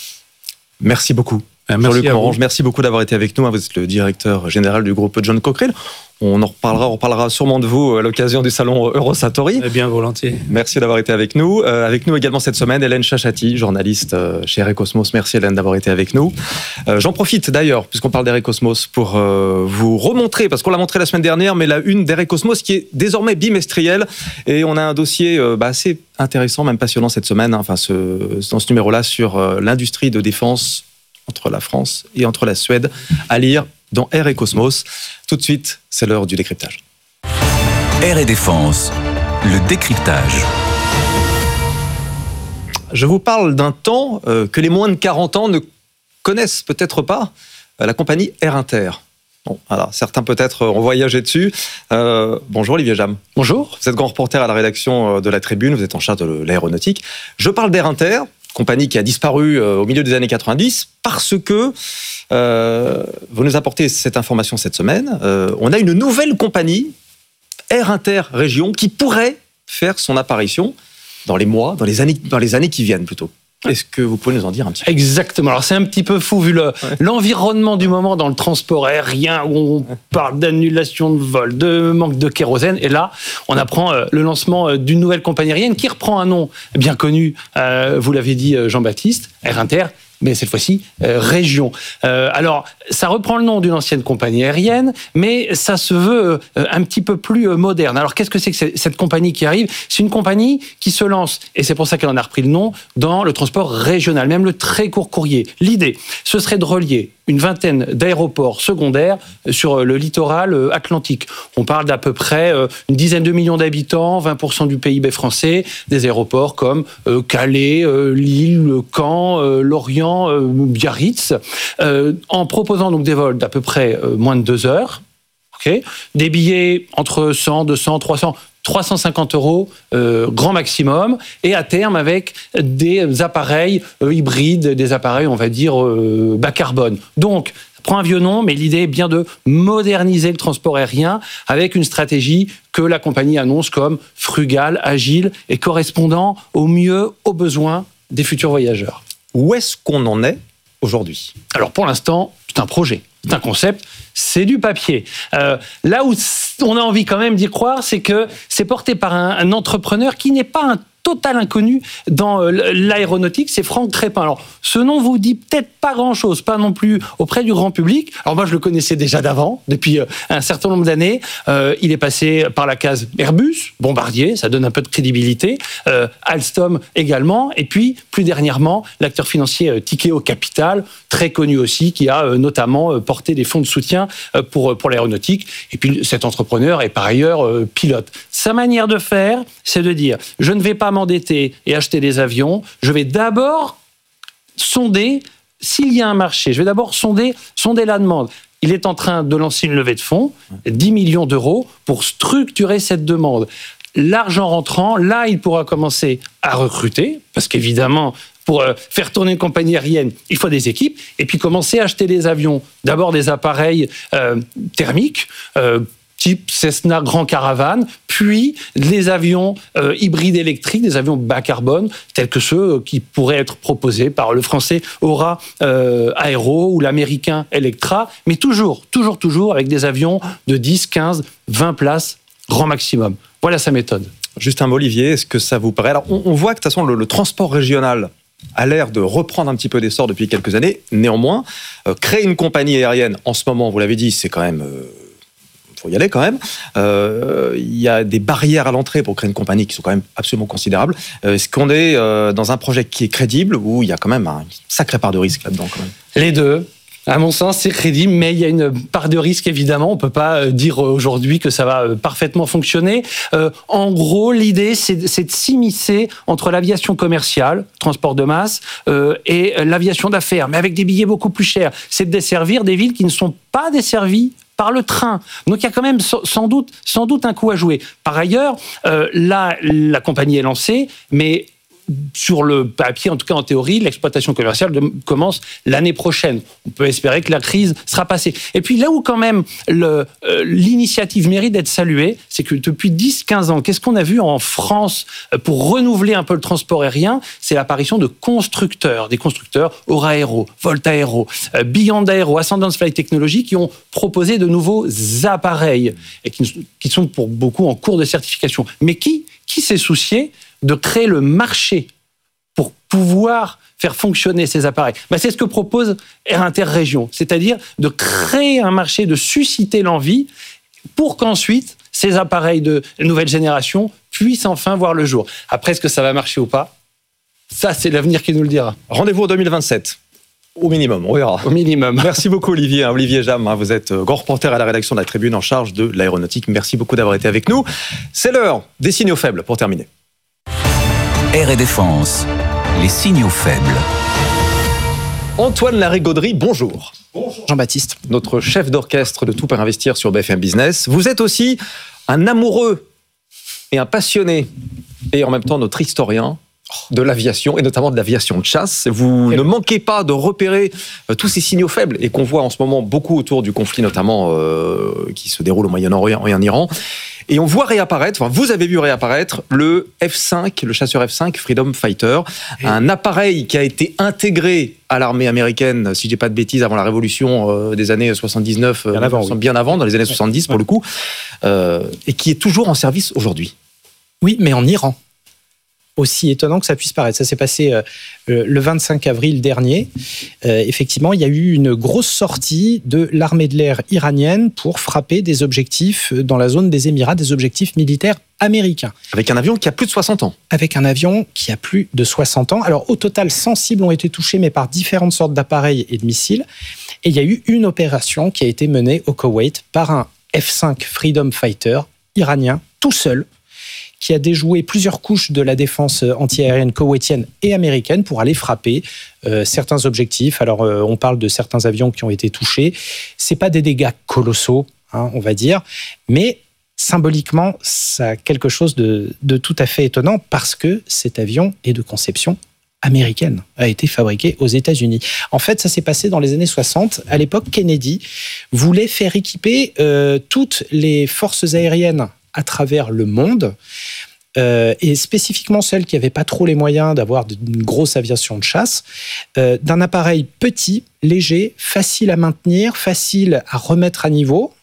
Merci beaucoup. Merci Jean-Luc Morange, merci beaucoup d'avoir été avec nous. Vous êtes le directeur général du groupe John Cockerill. On en reparlera, on reparlera sûrement de vous à l'occasion du salon Eurosatori. Eh bien, volontiers. Merci d'avoir été avec nous. Euh, avec nous également cette semaine, Hélène Chachati, journaliste euh, chez Aircosmos. Merci Hélène d'avoir été avec nous. Euh, j'en profite d'ailleurs, puisqu'on parle d'Aircosmos, pour euh, vous remontrer, parce qu'on l'a montré la semaine dernière, mais la une d'Aircosmos qui est désormais bimestrielle. Et on a un dossier euh, bah, assez intéressant, même passionnant cette semaine, hein, enfin, ce, dans ce numéro-là, sur euh, l'industrie de défense entre la France et entre la Suède, à lire dans Air et Cosmos. Tout de suite, c'est l'heure du décryptage. Air et Défense, le décryptage. Je vous parle d'un temps euh, que les moins de quarante ans ne connaissent peut-être pas, euh, la compagnie Air Inter. Bon, alors, certains peut-être ont voyagé dessus. Euh, bonjour Olivier Jam. Bonjour. Vous êtes grand reporter à la rédaction de La Tribune, vous êtes en charge de l'aéronautique. Je parle d'Air Inter, compagnie qui a disparu euh, au milieu des années quatre-vingt-dix, parce que, euh, vous nous apportez cette information cette semaine, euh, on a une nouvelle compagnie, Air Inter Région, qui pourrait faire son apparition dans les mois, dans les années, dans les années qui viennent plutôt. Est-ce que vous pouvez nous en dire un petit peu ? Exactement. Alors c'est un petit peu fou vu le, ouais. l'environnement du moment dans le transport aérien où on parle d'annulation de vol, de manque de kérosène. Et là, on apprend euh, le lancement euh, d'une nouvelle compagnie aérienne qui reprend un nom bien connu, euh, vous l'avez dit euh, Jean-Baptiste, Air Inter, mais cette fois-ci, euh, région. Euh, alors, ça reprend le nom d'une ancienne compagnie aérienne, mais ça se veut euh, un petit peu plus euh, moderne. Alors, qu'est-ce que c'est que cette compagnie qui arrive ? C'est une compagnie qui se lance, et c'est pour ça qu'elle en a repris le nom, dans le transport régional, même le très court courrier. L'idée, ce serait de relier une vingtaine d'aéroports secondaires sur le littoral atlantique. On parle d'à peu près une dizaine de millions d'habitants, vingt pour cent du P I B français, des aéroports comme Calais, Lille, Caen, Lorient, Biarritz, en proposant donc des vols d'à peu près moins de deux heures, okay, des billets entre cent, deux cents, trois cents, trois cent cinquante euros, euh, grand maximum, et à terme avec des appareils euh, hybrides, des appareils, on va dire, euh, bas carbone. Donc, ça prend un vieux nom, mais l'idée est bien de moderniser le transport aérien avec une stratégie que la compagnie annonce comme frugale, agile et correspondant au mieux aux besoins des futurs voyageurs. Où est-ce qu'on en est aujourd'hui ? Alors, pour l'instant, c'est un projet. C'est un concept, c'est du papier. Euh, là où on a envie quand même d'y croire, c'est que c'est porté par un, un entrepreneur qui n'est pas un total inconnu dans l'aéronautique, c'est Franck Crépin. Alors, ce nom vous dit peut-être pas grand-chose, pas non plus auprès du grand public. Alors moi, je le connaissais déjà d'avant, depuis un certain nombre d'années. Euh, il est passé par la case Airbus, Bombardier, ça donne un peu de crédibilité, euh, Alstom également, et puis, plus dernièrement, l'acteur financier euh, Tikeo Capital, très connu aussi, qui a euh, notamment euh, porté des fonds de soutien euh, pour, pour l'aéronautique. Et puis, cet entrepreneur est par ailleurs euh, pilote. Sa manière de faire, c'est de dire, je ne vais pas m'endetter et acheter des avions, je vais d'abord sonder s'il y a un marché. Je vais d'abord sonder, sonder la demande. Il est en train de lancer une levée de fonds, dix millions d'euros, pour structurer cette demande. L'argent rentrant, là, il pourra commencer à recruter, parce qu'évidemment, pour faire tourner une compagnie aérienne, il faut des équipes, et puis commencer à acheter des avions. D'abord des appareils euh, thermiques, euh, type Cessna Grand Caravan, puis les avions euh, hybrides électriques, des avions bas carbone, tels que ceux qui pourraient être proposés par le français Aura euh, Aero ou l'américain Electra, mais toujours, toujours, toujours avec des avions de dix, quinze, vingt places, grand maximum. Voilà sa méthode. Juste un mot, Olivier, est-ce que ça vous paraît... Alors, on, on voit que de toute façon, le, le transport régional a l'air de reprendre un petit peu d'essor depuis quelques années. Néanmoins, euh, créer une compagnie aérienne, en ce moment, vous l'avez dit, c'est quand même... Euh, faut y aller quand même. Euh, il y a des barrières à l'entrée pour créer une compagnie qui sont quand même absolument considérables. Euh, est-ce qu'on est euh, dans un projet qui est crédible ou il y a quand même un sacré part de risque là-dedans quand même ? Les deux. À mon sens, c'est crédible, mais il y a une part de risque, évidemment. On peut pas dire aujourd'hui que ça va parfaitement fonctionner. Euh, en gros, l'idée, c'est, c'est de s'immiscer entre l'aviation commerciale, transport de masse, euh, et l'aviation d'affaires, mais avec des billets beaucoup plus chers. C'est de desservir des villes qui ne sont pas desservies par le train. Donc il y a quand même sans doute, sans doute un coup à jouer. Par ailleurs, euh, là, la compagnie est lancée, mais sur le papier, en tout cas en théorie, l'exploitation commerciale de, commence l'année prochaine. On peut espérer que la crise sera passée. Et puis là où quand même le, euh, l'initiative mérite d'être saluée, c'est que depuis dix quinze ans, qu'est-ce qu'on a vu en France pour renouveler un peu le transport aérien ? C'est l'apparition de constructeurs, des constructeurs Aura Aero, Volta Aero, euh, Beyond Aero, Ascendance Flight Technology, qui ont proposé de nouveaux appareils et qui, qui sont pour beaucoup en cours de certification. Mais qui, qui s'est soucié de créer le marché pour pouvoir faire fonctionner ces appareils. Ben, c'est ce que propose Air Interrégion, c'est-à-dire de créer un marché, de susciter l'envie pour qu'ensuite ces appareils de nouvelle génération puissent enfin voir le jour. Après, est-ce que ça va marcher ou pas ? Ça, c'est l'avenir qui nous le dira. Rendez-vous en deux mille vingt-sept. Au minimum, on verra. Au minimum. Merci beaucoup Olivier. Olivier Jam, vous êtes grand reporter à la rédaction de la Tribune en charge de l'aéronautique. Merci beaucoup d'avoir été avec nous. C'est l'heure des signaux faibles pour terminer. Air et Défense, les signaux faibles. Antoine Larigauderie, bonjour. Bonjour Jean-Baptiste. Notre chef d'orchestre de Tout pour investir sur B F M Business. Vous êtes aussi un amoureux et un passionné et en même temps notre historien de l'aviation et notamment de l'aviation de chasse. Vous ne manquez pas de repérer euh, tous ces signaux faibles et qu'on voit en ce moment beaucoup autour du conflit notamment euh, qui se déroule au Moyen-Orient et en Iran. Et on voit réapparaître, enfin vous avez vu réapparaître le F cinq, le chasseur F cinq Freedom Fighter, et un appareil qui a été intégré à l'armée américaine, si je dis pas de bêtises, avant la révolution euh, des années soixante-dix-neuf, bien, euh, avant, oui. bien avant, dans les années soixante-dix pour le coup, euh, et qui est toujours en service aujourd'hui. Oui, mais en Iran. Aussi étonnant que ça puisse paraître. Ça s'est passé euh, le vingt-cinq avril dernier. Euh, effectivement, il y a eu une grosse sortie de l'armée de l'air iranienne pour frapper des objectifs dans la zone des Émirats, des objectifs militaires américains. Avec un avion qui a plus de soixante ans. Avec un avion qui a plus de soixante ans. Alors, au total, cent cibles ont été touchées, mais par différentes sortes d'appareils et de missiles. Et il y a eu une opération qui a été menée au Koweït par un F cinq Freedom Fighter iranien, tout seul, qui a déjoué plusieurs couches de la défense antiaérienne koweïtienne et américaine pour aller frapper euh, certains objectifs. Alors, euh, on parle de certains avions qui ont été touchés. C'est pas des dégâts colossaux, hein, on va dire, mais symboliquement, ça a quelque chose de, de tout à fait étonnant parce que cet avion est de conception américaine, a été fabriqué aux États-Unis. En fait, ça s'est passé dans les années soixante. À l'époque, Kennedy voulait faire équiper euh, toutes les forces aériennes à travers le monde euh, et spécifiquement celles qui n'avaient pas trop les moyens d'avoir une grosse aviation de chasse, euh, d'un appareil petit, léger, facile à maintenir, facile à remettre à niveau.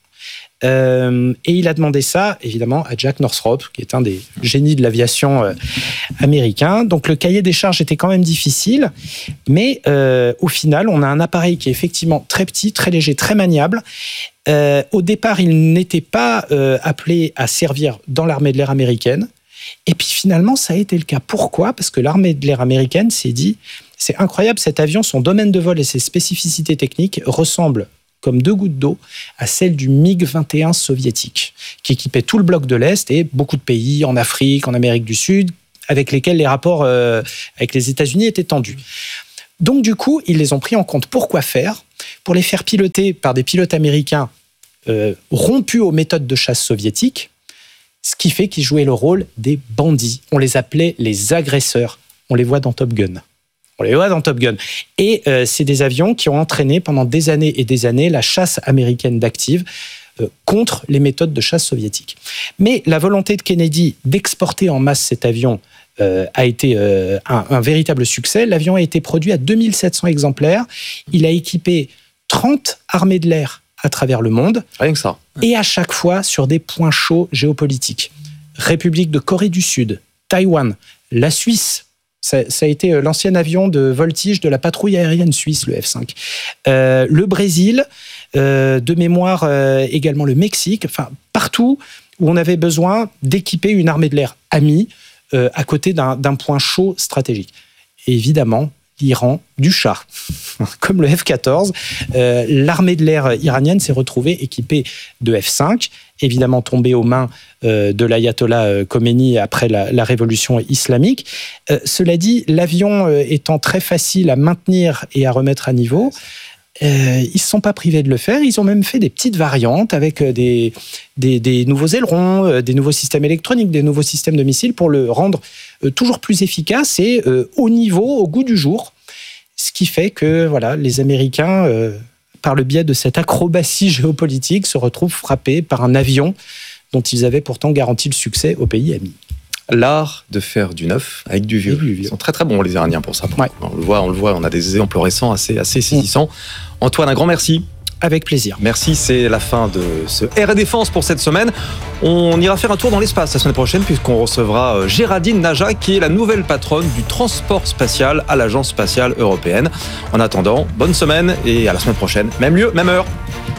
Euh, et il a demandé ça, évidemment, à Jack Northrop, qui est un des génies de l'aviation euh, américain. Donc le cahier des charges était quand même difficile, mais euh, au final, on a un appareil qui est effectivement très petit, très léger, très maniable. Euh, au départ, il n'était pas euh, appelé à servir dans l'armée de l'air américaine. Et puis finalement, ça a été le cas. Pourquoi ? Parce que l'armée de l'air américaine s'est dit, c'est incroyable, cet avion, son domaine de vol et ses spécificités techniques ressemblent comme deux gouttes d'eau à celle du MiG vingt et un soviétique, qui équipait tout le bloc de l'Est et beaucoup de pays en Afrique, en Amérique du Sud, avec lesquels les rapports euh, avec les États-Unis étaient tendus. Donc du coup, ils les ont pris en compte. Pourquoi faire ? Pour les faire piloter par des pilotes américains euh, rompus aux méthodes de chasse soviétiques, ce qui fait qu'ils jouaient le rôle des bandits. On les appelait les agresseurs. On les voit dans Top Gun. On les voit dans Top Gun. Et euh, c'est des avions qui ont entraîné pendant des années et des années la chasse américaine d'active euh, contre les méthodes de chasse soviétiques. Mais la volonté de Kennedy d'exporter en masse cet avion euh, a été euh, un, un véritable succès. L'avion a été produit à deux mille sept cents exemplaires. Il a équipé trente armées de l'air à travers le monde. Rien que ça. Et à chaque fois sur des points chauds géopolitiques. République de Corée du Sud, Taïwan, la Suisse. Ça, ça a été l'ancien avion de voltige de la patrouille aérienne suisse, le F cinq. Euh, le Brésil, euh, de mémoire euh, également le Mexique, enfin partout où on avait besoin d'équiper une armée de l'air amie euh, à côté d'un, d'un point chaud stratégique. Et évidemment, l'Iran, du char, comme le F quatorze. Euh, l'armée de l'air iranienne s'est retrouvée équipée de F cinq, évidemment tombée aux mains euh, de l'ayatollah Khomeini après la, la révolution islamique. Euh, cela dit, l'avion euh, étant très facile à maintenir et à remettre à niveau, euh, ils ne se sont pas privés de le faire. Ils ont même fait des petites variantes avec des, des, des nouveaux ailerons, euh, des nouveaux systèmes électroniques, des nouveaux systèmes de missiles pour le rendre euh, toujours plus efficace et euh, au niveau, au goût du jour. Ce qui fait que voilà, les Américains, euh, par le biais de cette acrobatie géopolitique, se retrouvent frappés par un avion dont ils avaient pourtant garanti le succès au pays ami. L'art de faire du neuf avec du vieux. Du vieux. Ils sont très très bons les Iraniens pour ça. Pour ouais. On le voit, on le voit, on a des exemples récents assez, assez saisissants. Mmh. Antoine, un grand merci. Avec plaisir. Merci, c'est la fin de ce R et Défense pour cette semaine. On ira faire un tour dans l'espace la semaine prochaine puisqu'on recevra Géraldine Naja qui est la nouvelle patronne du transport spatial à l'Agence spatiale européenne. En attendant, bonne semaine et à la semaine prochaine. Même lieu, même heure.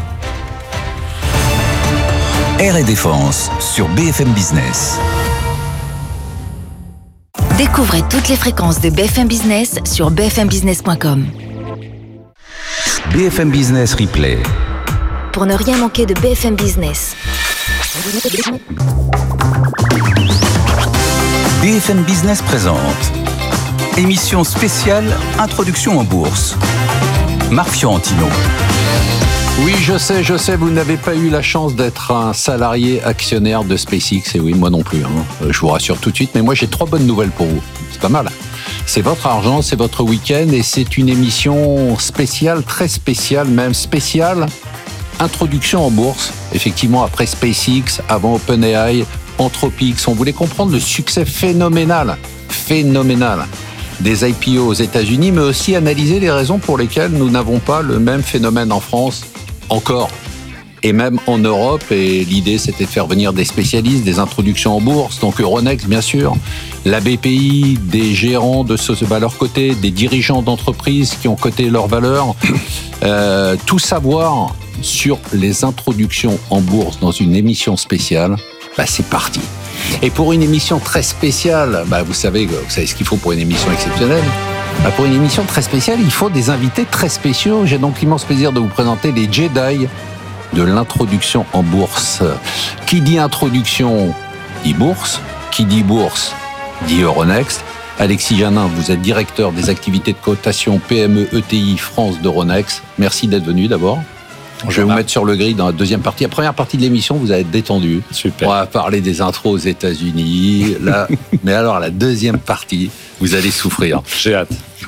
R et Défense sur B F M Business. Découvrez toutes les fréquences de B F M Business sur b f m business point com. B F M Business Replay. Pour ne rien manquer de B F M Business. B F M Business présente émission spéciale Introduction en bourse. Marc Fiorentino. Oui, je sais, je sais, vous n'avez pas eu la chance d'être un salarié actionnaire de SpaceX, et oui, moi non plus, hein. Je vous rassure tout de suite, mais moi j'ai trois bonnes nouvelles pour vous. C'est pas mal. C'est votre argent, c'est votre week-end, et c'est une émission spéciale, très spéciale, même spéciale, introduction en bourse. Effectivement, après SpaceX, avant OpenAI, Anthropics, on voulait comprendre le succès phénoménal, phénoménal des I P O aux États-Unis, mais aussi analyser les raisons pour lesquelles nous n'avons pas le même phénomène en France encore, et même en Europe. Et l'idée, c'était de faire venir des spécialistes, des introductions en bourse, donc Euronext, bien sûr, la B P I, des gérants de ce, à leur côté, des dirigeants d'entreprises qui ont coté leurs valeurs, euh, tout savoir sur les introductions en bourse dans une émission spéciale. Bah, c'est parti. Et pour une émission très spéciale, bah, vous savez, vous savez ce qu'il faut pour une émission exceptionnelle. Bah, pour une émission très spéciale, il faut des invités très spéciaux. J'ai donc l'immense plaisir de vous présenter les Jedi de l'introduction en bourse. Qui dit introduction dit bourse. Qui dit bourse dit Euronext. Alexis Janin, vous êtes directeur des activités de cotation P M E E T I France d'Euronext. Merci d'être venu d'abord. Je vais vous mettre sur le grid dans la deuxième partie. La première partie de l'émission, vous allez être détendu. Super. On va parler des intros aux États-Unis. Là, mais alors, la deuxième partie, vous allez souffrir. J'ai hâte.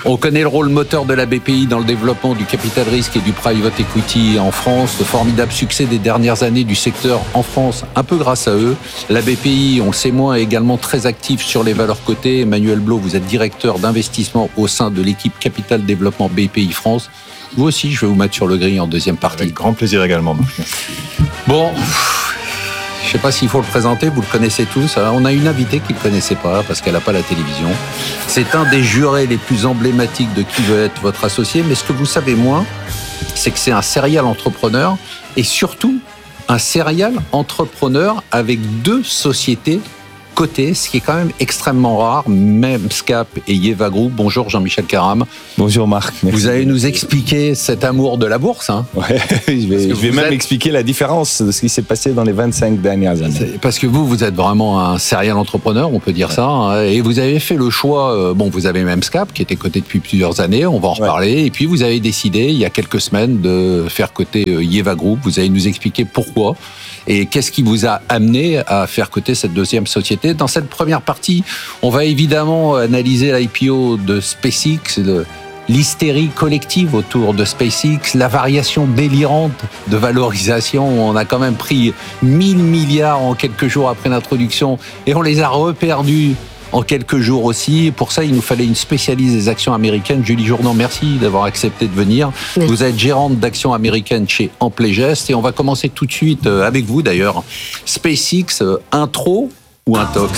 On connaît le rôle moteur de la B P I dans le développement du capital risque et du private equity en France. Le formidable succès des dernières années du secteur en France, un peu grâce à eux. La B P I, on le sait moins, est également très active sur les valeurs cotées. Emmanuel Blot, vous êtes directeur d'investissement au sein de l'équipe Capital Développement B P I France. Vous aussi, je vais vous mettre sur le grill en deuxième partie. Avec grand plaisir également. Bon, je ne sais pas s'il faut le présenter, vous le connaissez tous. On a une invitée qui ne le connaissait pas parce qu'elle n'a pas la télévision. C'est un des jurés les plus emblématiques de Qui veut être votre associé. Mais ce que vous savez moins, c'est que c'est un serial entrepreneur et surtout un serial entrepreneur avec deux sociétés cotées, ce qui est quand même extrêmement rare, même Scap et Yeva Group. Bonjour Jean-Michel Caram. Bonjour Marc. Merci. Vous allez nous expliquer cet amour de la bourse. Hein. Ouais, je vais, je vais même êtes... expliquer la différence de ce qui s'est passé dans les vingt-cinq dernières années. C'est parce que vous, vous êtes vraiment un serial entrepreneur, on peut dire ouais. ça. Hein, et vous avez fait le choix, euh, bon, vous avez même Scap qui était coté depuis plusieurs années, on va en reparler. Ouais. Et puis vous avez décidé, il y a quelques semaines, de faire coter euh, Yeva Group. Vous allez nous expliquer pourquoi. Et qu'est-ce qui vous a amené à faire coter cette deuxième société? Dans cette première partie, on va évidemment analyser l'I P O de SpaceX, le, l'hystérie collective autour de SpaceX, la variation délirante de valorisation. On a quand même pris mille milliards en quelques jours après l'introduction et on les a reperdus en quelques jours aussi. Pour ça, il nous fallait une spécialiste des actions américaines. Julie Jourdan, merci d'avoir accepté de venir. Oui. Vous êtes gérante d'actions américaines chez Amplegest et on va commencer tout de suite avec vous d'ailleurs. SpaceX, intro ou intox?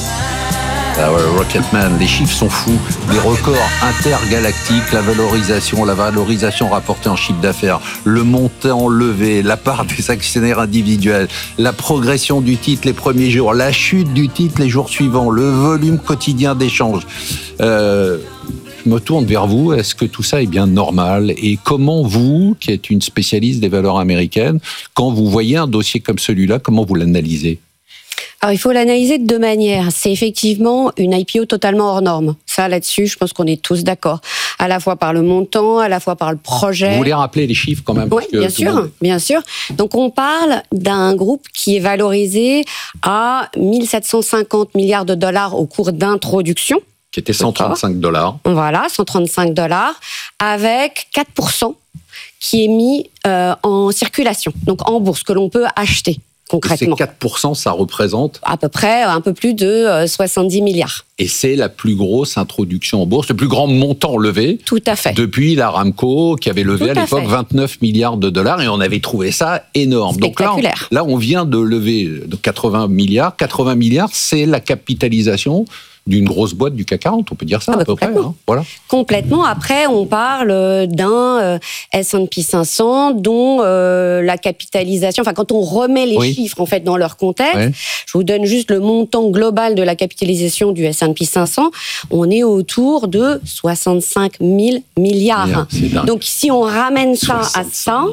Ah ouais, Rocketman, les chiffres sont fous, les records intergalactiques, la valorisation, la valorisation rapportée en chiffre d'affaires, le montant levé, la part des actionnaires individuels, la progression du titre les premiers jours, la chute du titre les jours suivants, le volume quotidien d'échanges. Euh, je me tourne vers vous, est-ce que tout ça est bien normal? Et comment vous, qui êtes une spécialiste des valeurs américaines, quand vous voyez un dossier comme celui-là, comment vous l'analysez? Alors, il faut l'analyser de deux manières. C'est effectivement une I P O totalement hors norme. Ça, là-dessus, je pense qu'on est tous d'accord. À la fois par le montant, à la fois par le projet. Vous voulez rappeler les chiffres quand même? Oui, bien sûr, monde... bien sûr. Donc, on parle d'un groupe qui est valorisé à mille sept cent cinquante milliards de dollars au cours d'introduction. Qui était cent trente-cinq dollars. Voilà, cent trente-cinq dollars, avec quatre pour cent qui est mis euh, en circulation, donc en bourse, que l'on peut acheter. Concrètement. Ces quatre pour cent, ça représente à peu près un peu plus de soixante-dix milliards. Et c'est la plus grosse introduction en bourse, le plus grand montant levé. Tout à fait. Depuis l'Aramco, qui avait levé Tout à l'époque à vingt-neuf milliards de dollars, et on avait trouvé ça énorme. Donc là, on, là, on vient de lever de quatre-vingts milliards. quatre-vingts milliards, c'est la capitalisation d'une grosse boîte du C A C quarante, on peut dire ça ah bah à peu près. Hein, voilà. Complètement. Après, on parle d'un euh, S and P cinq cents dont euh, la capitalisation, enfin quand on remet les oui. chiffres en fait dans leur contexte, ouais. je vous donne juste le montant global de la capitalisation du S and P cinq cents, on est autour de soixante-cinq mille milliards. Yeah, donc si on ramène ça à ça,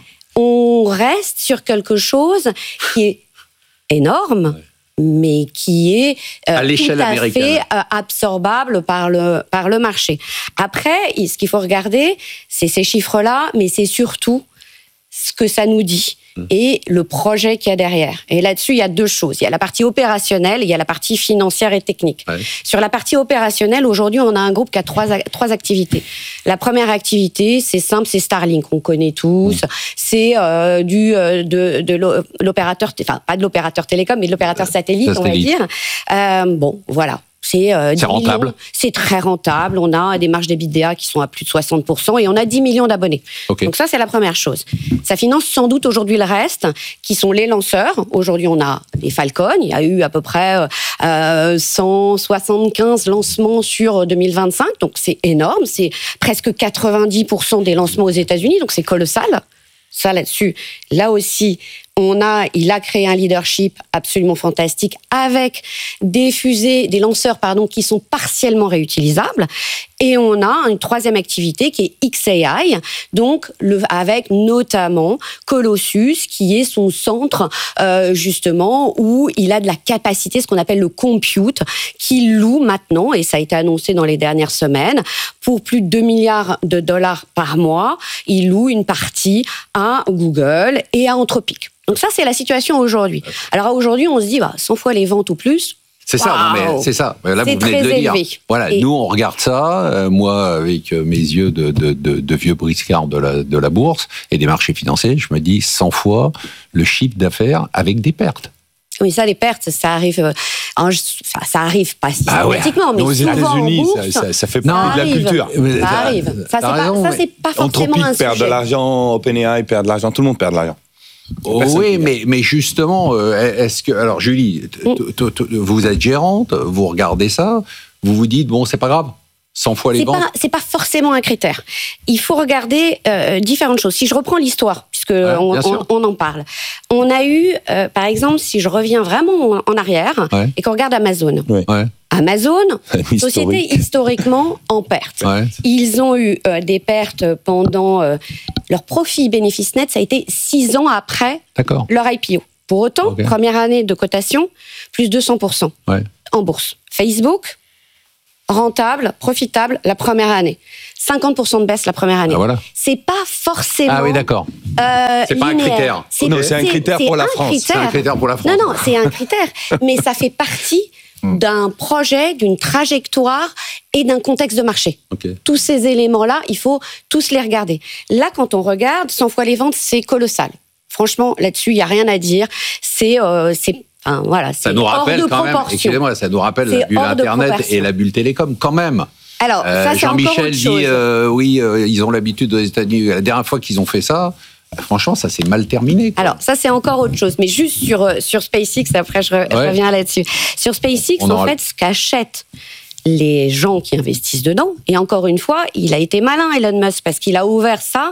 on reste sur quelque chose qui est énorme. Ouais. mais qui est euh, à l'échelle tout à américaine. fait euh, absorbable par le, par le marché. Après, ce qu'il faut regarder, c'est ces chiffres-là, mais c'est surtout ce que ça nous dit et le projet qu'il y a derrière. Et là-dessus, il y a deux choses. Il y a la partie opérationnelle et il y a la partie financière et technique. Ouais. Sur la partie opérationnelle, aujourd'hui, on a un groupe qui a trois, trois activités. La première activité, c'est simple, c'est Starlink. On connaît tous. Mmh. C'est euh, du, euh, de, de l'opérateur, enfin, pas de l'opérateur télécom, mais de l'opérateur satellite, satellite, on va dire. Euh, bon, voilà. C'est, euh, c'est rentable. Millions. C'est très rentable. On a des marges d'EBITDA qui sont à plus de soixante pour cent et on a dix millions d'abonnés. Okay. Donc ça, c'est la première chose. Ça finance sans doute aujourd'hui le reste, qui sont les lanceurs. Aujourd'hui, on a les Falcon. Il y a eu à peu près euh, cent soixante-quinze lancements sur deux mille vingt-cinq. Donc c'est énorme. C'est presque quatre-vingt-dix pour cent des lancements aux États-Unis. Donc c'est colossal. Ça, là-dessus, là aussi, on a, il a créé un leadership absolument fantastique avec des fusées, des lanceurs, pardon, qui sont partiellement réutilisables. Et on a une troisième activité qui est X A I, donc le, avec notamment Colossus, qui est son centre euh, justement où il a de la capacité, ce qu'on appelle le compute, qui loue maintenant, et ça a été annoncé dans les dernières semaines, pour plus de deux milliards de dollars par mois. Il loue une partie à Google et à Anthropic. Donc ça, c'est la situation aujourd'hui. Alors aujourd'hui, on se dit, bah, cent fois les ventes ou plus, C'est ça, non, mais c'est ça. Là, c'est vous venez très de le dire. élevé. Voilà, Et... nous, on regarde ça, euh, moi, avec euh, mes yeux de, de, de, de vieux briscard de la, de la bourse et des marchés financiers, je me dis cent fois le chiffre d'affaires avec des pertes. Oui, ça, les pertes, ça arrive, euh, en, enfin, ça arrive pas systématiquement, bah ouais. mais aux souvent États-Unis, en bourse, ça, ça, ça fait ça partie de la arrive. culture. Ça ça arrive. Ça, c'est raison, pas, ça, c'est pas forcément Anthropic un perd sujet. de l'argent, OpenAI perd de l'argent, tout le monde perd de l'argent. Oh, oui, mais, mais justement, est-ce que... Alors, Julie, vous êtes gérante, vous regardez ça, vous vous dites, bon, c'est pas grave, cent fois les c'est ventes. Pas, c'est pas forcément un critère. Il faut regarder euh, différentes choses. Si je reprends l'histoire, puisque ouais, on, on, on en parle, on a eu, euh, par exemple, si je reviens vraiment en, en arrière, ouais. et qu'on regarde Amazon. Ouais. Amazon, société historiquement en perte. Ouais. Ils ont eu euh, des pertes pendant euh, leur profit bénéfice net, ça a été six ans après D'accord. leur I P O. Pour autant, okay. première année de cotation, plus deux cents pour cent ouais. en bourse. Facebook, rentable, profitable la première année. cinquante pour cent de baisse la première année. Ah, voilà. C'est pas forcément. Ah oui, d'accord. Euh, c'est pas linéaire. un critère. C'est, non, c'est un critère pour la France. C'est un critère pour la France. Non, non, c'est un critère. Mais ça fait partie d'un projet, d'une trajectoire et d'un contexte de marché. Okay. Tous ces éléments-là, il faut tous les regarder. Là, quand on regarde, cent fois les ventes, c'est colossal. Franchement, là-dessus, il n'y a rien à dire. C'est, euh, c'est, enfin, voilà, c'est ça nous rappelle hors de quand même, proportion. excusez-moi, ça nous rappelle C'est la bulle Internet et la bulle télécom, quand même. Alors, ça, euh, c'est Jean-Michel encore autre dit, chose. euh, oui, euh, ils ont l'habitude aux États-Unis. La dernière fois qu'ils ont fait ça, franchement, ça s'est mal terminé. Quoi. Alors, ça, c'est encore autre chose. Mais juste sur, sur SpaceX, après, je, re, ouais. je reviens là-dessus. Sur SpaceX, On en aura... fait, ce qu'achètent les gens qui investissent dedans, et encore une fois, il a été malin, Elon Musk, parce qu'il a ouvert ça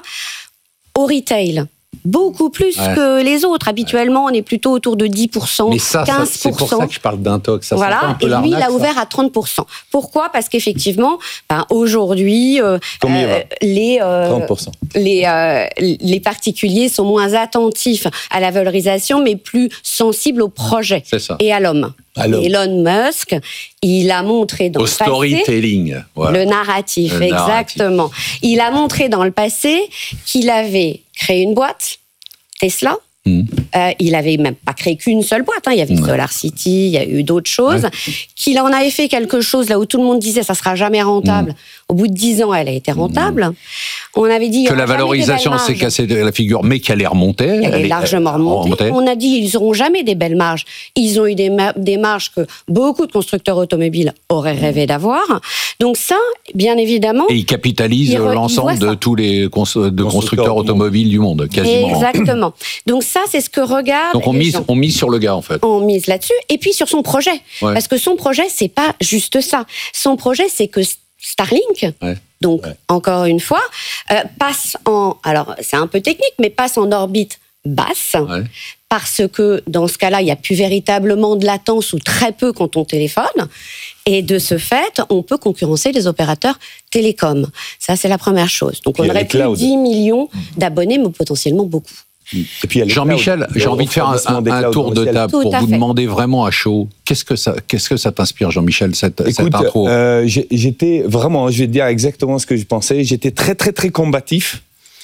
au retail. Beaucoup plus ouais. que les autres. Habituellement, on est plutôt autour de dix pour cent, Mais ça, quinze pour cent. Ça, c'est pour ça que je parle d'intox. Ça, voilà. un peu Et lui, il a ouvert ça. à trente pour cent. Pourquoi ? Parce qu'effectivement, ben, aujourd'hui, euh, euh, les, euh, trente pour cent. Les, euh, les particuliers sont moins attentifs à la valorisation, mais plus sensibles au projet c'est ça. et à l'homme. Alors. Elon Musk, il a montré dans Au le passé... storytelling. Voilà. Le narratif, le exactement. Narratif. Il a montré dans le passé qu'il avait créé une boîte, Tesla. Mmh. Euh, il avait même pas créé qu'une seule boîte. Hein. Il y avait mmh. SolarCity, il y a eu d'autres choses. Ouais. Qu'il en avait fait quelque chose là où tout le monde disait ça sera jamais rentable. Mmh. Au bout de dix ans, elle a été rentable. Mmh. On avait dit que la valorisation s'est cassée de la figure, mais qu'elle est remontée. Elle, elle est largement remontée. remontée. On a dit ils n'auront jamais des belles marges. Ils ont eu des, ma- des marges que beaucoup de constructeurs automobiles auraient rêvé d'avoir. Donc ça, bien évidemment. Et ils capitalisent ils re- l'ensemble ils de ça. tous les cons- de constructeurs automobiles du monde, quasiment. Exactement. Donc ça, c'est ce que regardent. Donc on les mise, gens. on mise sur le gars en fait. On mise là-dessus et puis sur son projet, ouais. parce que son projet c'est pas juste ça. Son projet c'est que Starlink, ouais. donc ouais. encore une fois, euh, passe en, alors c'est un peu technique, mais passe en orbite basse, ouais. parce que dans ce cas-là, il n'y a plus véritablement de latence ou très peu quand on téléphone. Et de ce fait, on peut concurrencer les opérateurs télécoms. Ça, c'est la première chose. Donc, on aurait plus dix millions d'abonnés, mais potentiellement beaucoup. Et puis Jean-Michel, j'ai envie de faire un, un, un tour de table Tout pour vous fait. demander vraiment à chaud. Qu'est-ce que ça, qu'est-ce que ça t'inspire, Jean-Michel, cette, Écoute, cette intro euh, j'étais vraiment, je vais te dire exactement ce que je pensais. J'étais très, très, très combatif.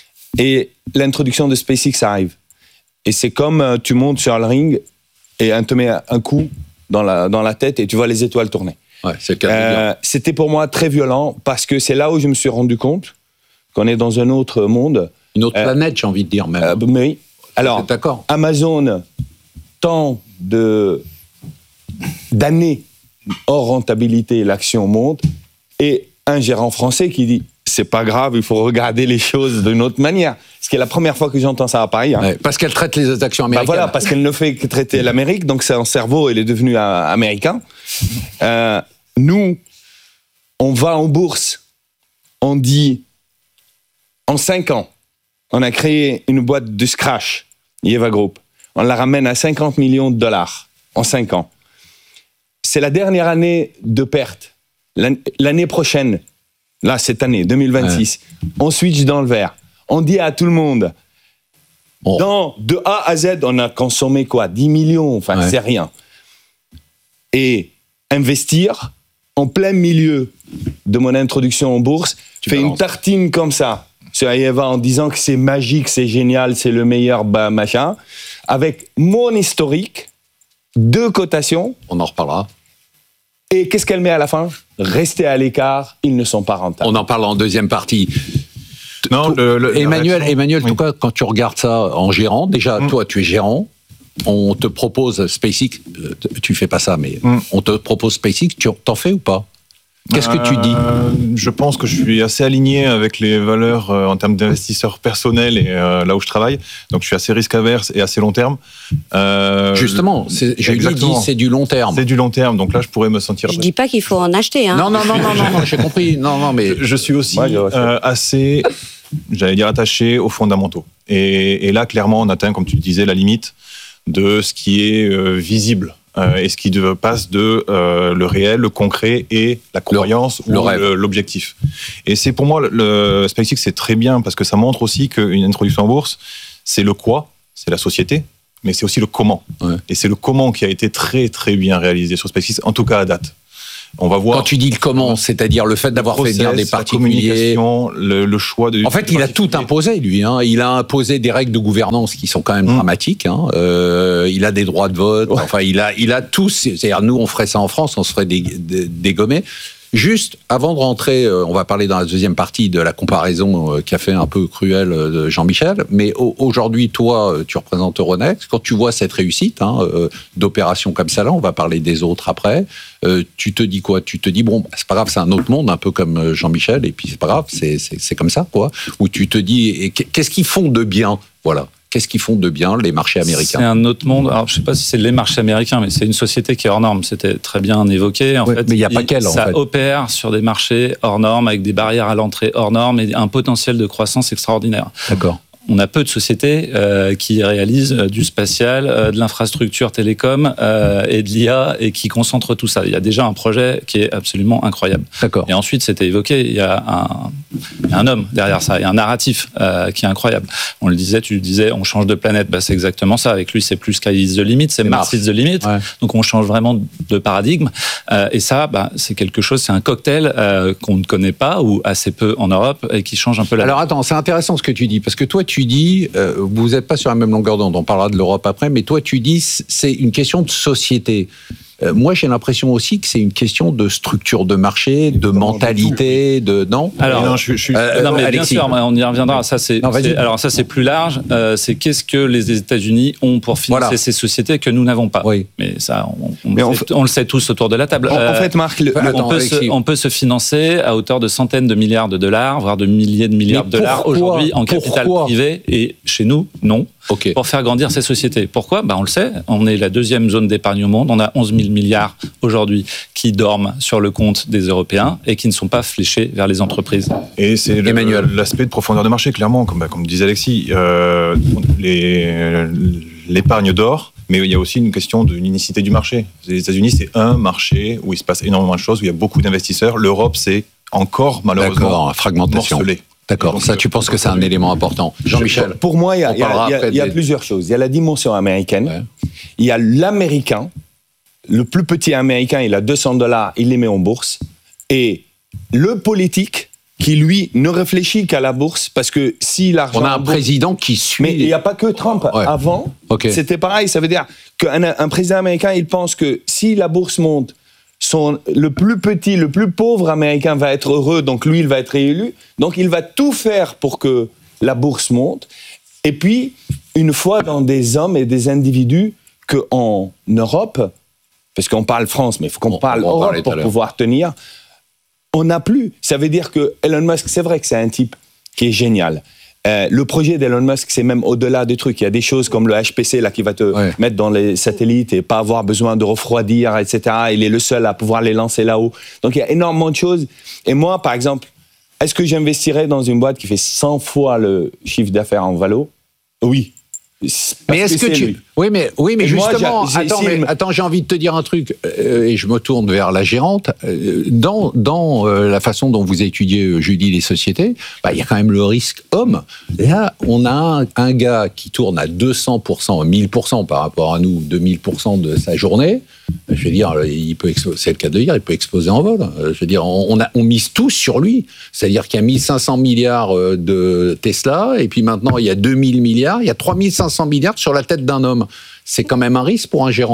Et l'introduction de SpaceX arrive. Et c'est comme euh, tu montes sur le ring et on te met un coup dans la, dans la tête et tu vois les étoiles tourner. Ouais, c'est euh, C'était pour moi très violent parce que c'est là où je me suis rendu compte qu'on est dans un autre monde. Une autre euh, planète, j'ai envie de dire même. Euh, mais oui. Alors, d'accord. Amazon, tant de, d'années hors rentabilité, l'action monte, et un gérant français qui dit c'est pas grave, il faut regarder les choses d'une autre manière. Ce qui est la première fois que j'entends ça à Paris. Hein. Ouais, parce qu'elle traite les actions américaines. Bah voilà, parce qu'elle ne fait que traiter l'Amérique, donc son cerveau, il est devenu un américain. Euh, nous, on va en bourse, on dit en cinq ans, on a créé une boîte de scratch, Yeva Group. On la ramène à cinquante millions de dollars en cinq ans. C'est la dernière année de perte. L'année prochaine, là, cette année, deux mille vingt-six, ouais. on switch dans le vert. On dit à tout le monde, oh. dans, de A à Z, on a consommé quoi, dix millions, enfin, ouais. c'est rien. Et investir, en plein milieu de mon introduction en bourse, tu fais une tartine comme ça sur Yeva en disant que c'est magique, c'est génial, c'est le meilleur, bah, machin, avec mon historique, deux cotations. On en reparlera. Et qu'est-ce qu'elle met à la fin? Restez à l'écart, ils ne sont pas rentables. On en parle en deuxième partie. Non, le, le, Emmanuel, Emmanuel, oui. En tout cas, quand tu regardes ça en gérant, déjà, mm. toi, tu es gérant, on te propose SpaceX, tu fais pas ça, mais mm. on te propose SpaceX, tu t'en fais ou pas? Qu'est-ce que tu dis? euh, Je pense que je suis assez aligné avec les valeurs euh, en termes d'investisseurs personnels et euh, là où je travaille. Donc je suis assez risque averse et assez long terme. Euh, Justement, c'est, je lui dis c'est du long terme. C'est du long terme. Donc là, je pourrais me sentir. Je dis pas qu'il faut en acheter. Hein. Non, non, non, non, non, non, j'ai compris. Non, non, mais je, je suis aussi ouais, euh, assez, j'allais dire, attaché aux fondamentaux. Et, et là, clairement, on atteint, comme tu le disais, la limite de ce qui est euh, visible. Euh, et ce qui passe de euh, le réel, le concret et la croyance le, ou le le, l'objectif. Et c'est pour moi, le, le SpaceX, c'est très bien parce que ça montre aussi qu'une introduction en bourse, c'est le quoi, c'est la société, mais c'est aussi le comment. Ouais. Et c'est le comment qui a été très très bien réalisé sur SpaceX, en tout cas à date. On va voir. Quand tu dis le comment, c'est-à-dire le fait d'avoir process, fait venir des particuliers, le, le choix de. En fait, il a tout imposé, lui. Hein. Il a imposé des règles de gouvernance qui sont quand même mmh. dramatiques. Hein. Euh, il a des droits de vote. Ouais. Enfin, il a, il a tout. C'est-à-dire, nous, on ferait ça en France, on se ferait dégommer. Juste, avant de rentrer, on va parler dans la deuxième partie de la comparaison qu'a fait un peu cruelle de Jean-Michel, mais aujourd'hui, toi, tu représentes Euronext. Quand tu vois cette réussite hein, d'opérations comme ça, là, on va parler des autres après, euh, tu te dis quoi? Tu te dis, bon, c'est pas grave, c'est un autre monde, un peu comme Jean-Michel, et puis c'est pas grave, c'est, c'est, c'est comme ça, quoi. Ou tu te dis, qu'est-ce qu'ils font de bien? Voilà. Qu'est-ce qu'ils font de bien, les marchés américains? C'est un autre monde. Alors, je ne sais pas si c'est les marchés américains, mais c'est une société qui est hors norme. C'était très bien évoqué. En oui, fait, mais il n'y a pas qu'elle, en ça fait. opère sur des marchés hors normes, avec des barrières à l'entrée hors normes et un potentiel de croissance extraordinaire. D'accord. On a peu de sociétés euh, qui réalisent euh, du spatial, euh, de l'infrastructure télécom euh, et de l'I A et qui concentrent tout ça. Il y a déjà un projet qui est absolument incroyable. D'accord. Et ensuite, c'était évoqué, il y a un, il y a un homme derrière ça, il y a un narratif euh, qui est incroyable. On le disait, tu le disais, on change de planète, bah, c'est exactement ça. Avec lui, c'est plus Sky is the limit, c'est Mars is the limit. Ouais. Donc on change vraiment de paradigme. Euh, et ça, bah, c'est quelque chose, c'est un cocktail euh, qu'on ne connaît pas ou assez peu en Europe et qui change un peu la. Alors attends, c'est intéressant ce que tu dis, parce que toi, tu dis, euh, vous n'êtes pas sur la même longueur d'onde, on parlera de l'Europe après, mais toi tu dis, c'est une question de société. Euh, moi j'ai l'impression aussi que c'est une question de structure de marché, de mentalité, de... Non Alors, non, je, je suis... euh, non mais Alexis. Bien sûr, on y reviendra. Ça, c'est, non, c'est, alors ça c'est plus large, euh, c'est qu'est-ce que les États-Unis ont pour financer voilà. ces sociétés que nous n'avons pas. Oui. Mais ça, on, on, mais le, on, sait, on le sait tous autour de la table. En, euh, en fait, Marc... Le, on, attends, peut se, on peut se financer à hauteur de centaines de milliards de dollars, voire de milliers de milliards de dollars aujourd'hui en capital pourquoi privé, et chez nous, non. Okay. Pour faire grandir ces sociétés. Pourquoi ? Ben on le sait, on est la deuxième zone d'épargne au monde, on a onze mille milliards aujourd'hui qui dorment sur le compte des Européens et qui ne sont pas fléchés vers les entreprises. Et c'est Emmanuel. Le, l'aspect de profondeur de marché, clairement, comme, comme disait Alexis, euh, les, l'épargne dort, mais il y a aussi une question de l'unicité du marché. Les États-Unis, c'est un marché où il se passe énormément de choses, où il y a beaucoup d'investisseurs. L'Europe, c'est encore malheureusement D'accord, fragmentation. Morcelé. D'accord, donc, ça tu penses que c'est un élément important. Jean-Michel? Pour moi, il y a, y a, y a, y a des... plusieurs choses. Il y a la dimension américaine, ouais. Il y a l'américain, le plus petit américain, il a deux cents dollars, il les met en bourse, et le politique qui, lui, ne réfléchit qu'à la bourse, parce que si l'argent... On a un bourse, président qui suit... Mais il n'y a pas que Trump. Ouais. Avant, okay. C'était pareil, ça veut dire qu'un un président américain, il pense que si la bourse monte, Son, le plus petit, le plus pauvre américain va être heureux, donc lui, il va être réélu. Donc, il va tout faire pour que la bourse monte. Et puis, une fois dans des hommes et des individus qu'en Europe, parce qu'on parle France, mais il faut qu'on bon, parle Europe pour pouvoir tenir, on n'a plus. Ça veut dire que Elon Musk, c'est vrai que c'est un type qui est génial. Euh, le projet d'Elon Musk, c'est même au-delà des trucs. Il y a des choses comme le H P C là, qui va te ouais. mettre dans les satellites et pas avoir besoin de refroidir, et cetera. Il est le seul à pouvoir les lancer là-haut. Donc, il y a énormément de choses. Et moi, par exemple, est-ce que j'investirais dans une boîte qui fait cent fois le chiffre d'affaires en valo ? Oui. Mais est-ce que, que tu... Lui. Oui, mais, oui, mais justement, moi, j'ai, j'ai, attends, mais, attends, j'ai envie de te dire un truc, euh, et je me tourne vers la gérante. Euh, dans dans euh, la façon dont vous étudiez, Julie, les sociétés, bah, il y a quand même le risque homme. Là, on a un, un gars qui tourne à deux cents pour cent, mille pour cent par rapport à nous, deux mille pour cent de sa journée. Je veux dire, il peut exploser, c'est le cas de dire, il peut exploser en vol. Je veux dire, on, a, on mise tous sur lui. C'est-à-dire qu'il y a mille cinq cents milliards de Tesla, et puis maintenant, il y a deux mille milliards, il y a trois mille cinq cents milliards sur la tête d'un homme. C'est quand même un risque pour un gérant, non ?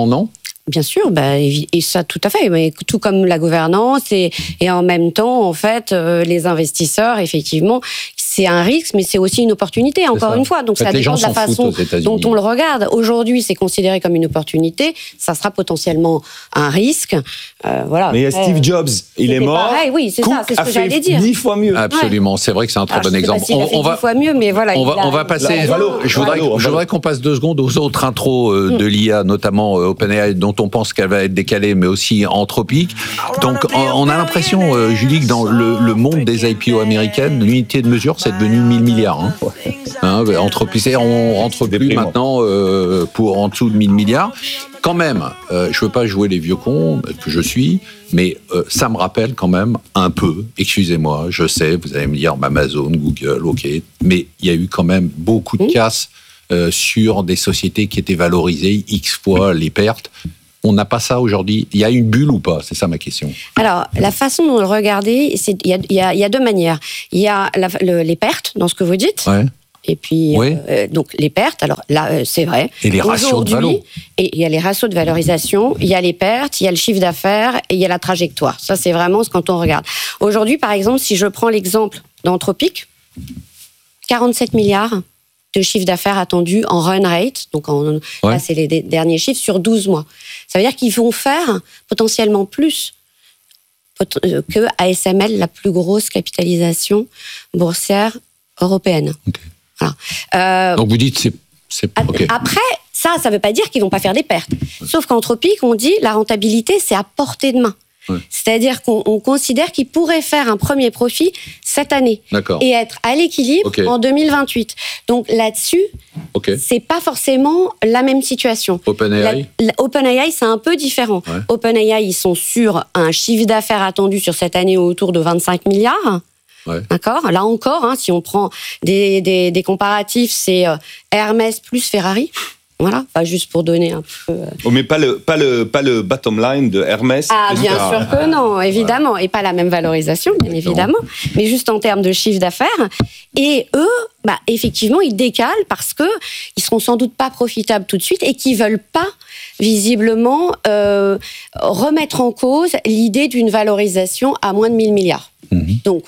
Bien sûr, bah, et ça tout à fait, mais tout comme la gouvernance et, et en même temps, en fait, euh, les investisseurs, effectivement, c'est un risque, mais c'est aussi une opportunité, encore une fois. Donc en fait, ça dépend de la façon dont on le regarde. Aujourd'hui, c'est considéré comme une opportunité, ça sera potentiellement un risque. Euh, voilà. Mais il y a Steve Jobs, il est mort. Pareil, oui, c'est ça, c'est ce que j'allais dire. Dix fois mieux. Absolument, ouais. C'est vrai que c'est un très Alors, bon exemple. Si on, on va dix fois mieux, mais voilà. On va, on va passer. Là, on va je voudrais, je voudrais qu'on passe deux secondes aux autres intros euh, mm. de l'I A, notamment euh, OpenAI, dont on pense qu'elle va être décalée, mais aussi Anthropic. Donc, on a l'impression, euh, Julie, que dans le, le monde des I P O américaines, l'unité de mesure, c'est devenu mille milliards. Hein. Hein, Anthropic, on rentre plus maintenant euh, pour en dessous de mille milliards. Quand même, euh, je veux pas jouer les vieux cons que je suis, mais euh, ça me rappelle quand même un peu, excusez-moi, je sais, vous allez me dire Amazon, Google, ok, mais il y a eu quand même beaucoup de mmh. casses euh, sur des sociétés qui étaient valorisées X fois les pertes. On n'a pas ça aujourd'hui. Il y a une bulle ou pas? C'est ça ma question. Alors, la façon dont le regarder, c'est, il, y a, il, y a, il y a deux manières. Il y a la, le, les pertes, dans ce que vous dites. Ouais. Et puis, oui. euh, donc, les pertes, alors là, euh, c'est vrai. Et les ratios de valo. Et il y a les ratios de valorisation, il y a les pertes, il y a le chiffre d'affaires et il y a la trajectoire. Ça, c'est vraiment ce quand on regarde. Aujourd'hui, par exemple, si je prends l'exemple d'Anthropic, quarante-sept milliards de chiffre d'affaires attendu en run rate, donc en, ouais. là, c'est les derniers chiffres, sur douze mois. Ça veut dire qu'ils vont faire potentiellement plus que A S M L, la plus grosse capitalisation boursière européenne. Okay. Voilà. Euh, Donc vous dites c'est, c'est okay. Après, ça, ça ne veut pas dire qu'ils ne vont pas faire des pertes. Ouais. Sauf qu'Anthropic, on dit la rentabilité, c'est à portée de main. Ouais. C'est-à-dire qu'on on considère qu'ils pourraient faire un premier profit cette année D'accord. et être à l'équilibre okay. en deux mille vingt-huit. Donc là-dessus, okay. c'est pas forcément la même situation. OpenAI, la, la, OpenAI, c'est un peu différent. Ouais. OpenAI, ils sont sur un chiffre d'affaires attendu sur cette année autour de vingt-cinq milliards. Ouais. D'accord. Là encore, hein, si on prend des, des, des comparatifs, c'est euh, Hermès plus Ferrari. Voilà, enfin, juste pour donner un peu. Euh... Oh, mais pas le, pas, le, pas le bottom line de Hermès. Ah, bien sûr que non, évidemment. Ouais. Et pas la même valorisation, bien évidemment. Mais juste en termes de chiffre d'affaires. Et eux, bah, effectivement, ils décalent parce qu'ils seront sans doute pas profitables tout de suite et qu'ils veulent pas, visiblement, euh, remettre en cause l'idée d'une valorisation à moins de mille milliards. Mmh. Donc,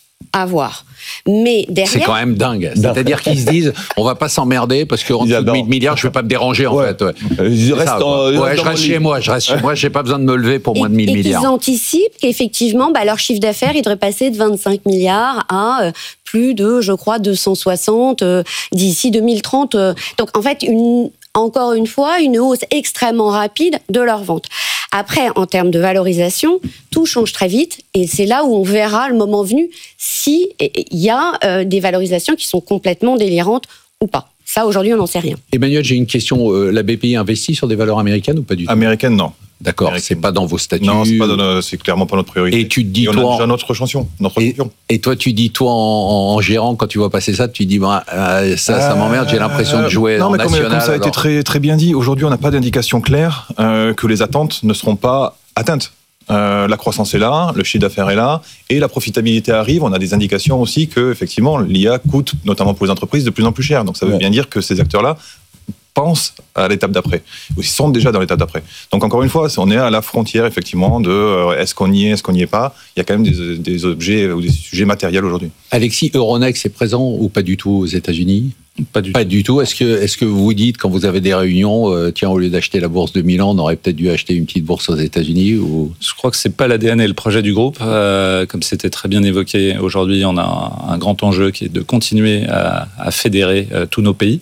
à voir. Mais derrière... C'est quand même dingue. C'est-à-dire qu'ils se disent, on va pas s'emmerder parce qu'en dessous de mille milliards, je vais pas me déranger en ouais. fait. Ouais. Je reste, ça, en, ouais, je reste chez moi. Je reste chez moi. J'ai pas besoin de me lever pour et, moins de mille et milliards. Ils anticipent qu'effectivement, bah, leur chiffre d'affaires, il devrait passer de vingt-cinq milliards à euh, plus de, je crois, deux cent soixante euh, d'ici deux mille trente. Euh. Donc en fait, une, encore une fois, une hausse extrêmement rapide de leurs ventes. Après, en termes de valorisation, tout change très vite et c'est là où on verra le moment venu si il y a euh, des valorisations qui sont complètement délirantes ou pas. Ça, aujourd'hui, on n'en sait rien. Emmanuel, j'ai une question. Euh, la B P I investit sur des valeurs américaines ou pas du tout? Américaines, non. D'accord, c'est pas dans vos statuts. Non, c'est, pas dans, c'est clairement pas notre priorité. Et tu te dis, et on toi, a déjà notre champion, notre et, et toi, tu dis, toi, en, en gérant, quand tu vois passer ça, tu dis, bah, euh, ça, ça m'emmerde, j'ai l'impression de jouer non, en mais national. Comme, comme ça a été très, très bien dit, aujourd'hui, on n'a pas d'indication claire euh, que les attentes ne seront pas atteintes. Euh, la croissance est là, le chiffre d'affaires est là, et la profitabilité arrive. On a des indications aussi que, effectivement, l'I A coûte, notamment pour les entreprises, de plus en plus cher. Donc, ça veut ouais. bien dire que ces acteurs-là pensent à l'étape d'après, ou ils sont déjà dans l'étape d'après. Donc encore une fois, on est à la frontière effectivement de euh, est-ce qu'on y est, est-ce qu'on n'y est pas. Il y a quand même des, des objets ou des sujets matériels aujourd'hui. Alexis, Euronext est présent ou pas du tout aux États-Unis? Pas du pas tout. du tout. Est-ce que, est-ce que vous dites quand vous avez des réunions, euh, tiens, au lieu d'acheter la bourse de Milan, on aurait peut-être dû acheter une petite bourse aux États-Unis ou... Je crois que c'est pas l'A D N et le projet du groupe. Euh, comme c'était très bien évoqué, aujourd'hui, on a un, un grand enjeu qui est de continuer à, à fédérer euh, tous nos pays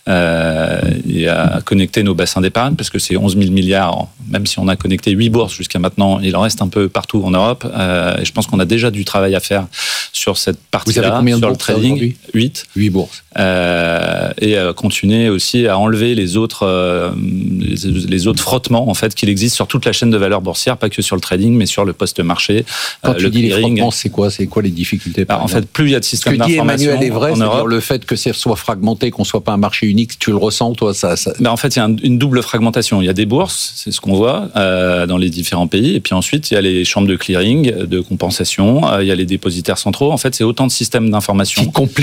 euh, et à connecter nos bassins d'épargne, parce que c'est onze mille milliards. Même si on a connecté huit bourses jusqu'à maintenant, il en reste un peu partout en Europe. Euh, et je pense qu'on a déjà du travail à faire sur cette partie-là, vous avez combien de sur le bourses trading. huit. huit bourses. Euh, et euh, continuer aussi à enlever les autres, euh, les, les autres frottements en fait qu'il existe sur toute la chaîne de valeur boursière, pas que sur le trading, mais sur le post-marché. Quand euh, tu le dis clearing. les frottements, c'est quoi, c'est quoi les difficultés par bah, En fait, plus il y a de systèmes d'information. Ce que dit Emmanuel est vrai, en c'est-à-dire Europe, le fait que ça soit fragmenté, qu'on soit pas un marché unique, tu le ressens, toi, ça. ça... Bah, en fait, il y a un, une double fragmentation. Il y a des bourses, c'est ce qu'on voit euh, dans les différents pays, et puis ensuite il y a les chambres de clearing, de compensation, euh, il y a les dépositaires centraux. En fait, c'est autant de systèmes d'information qui compliquent.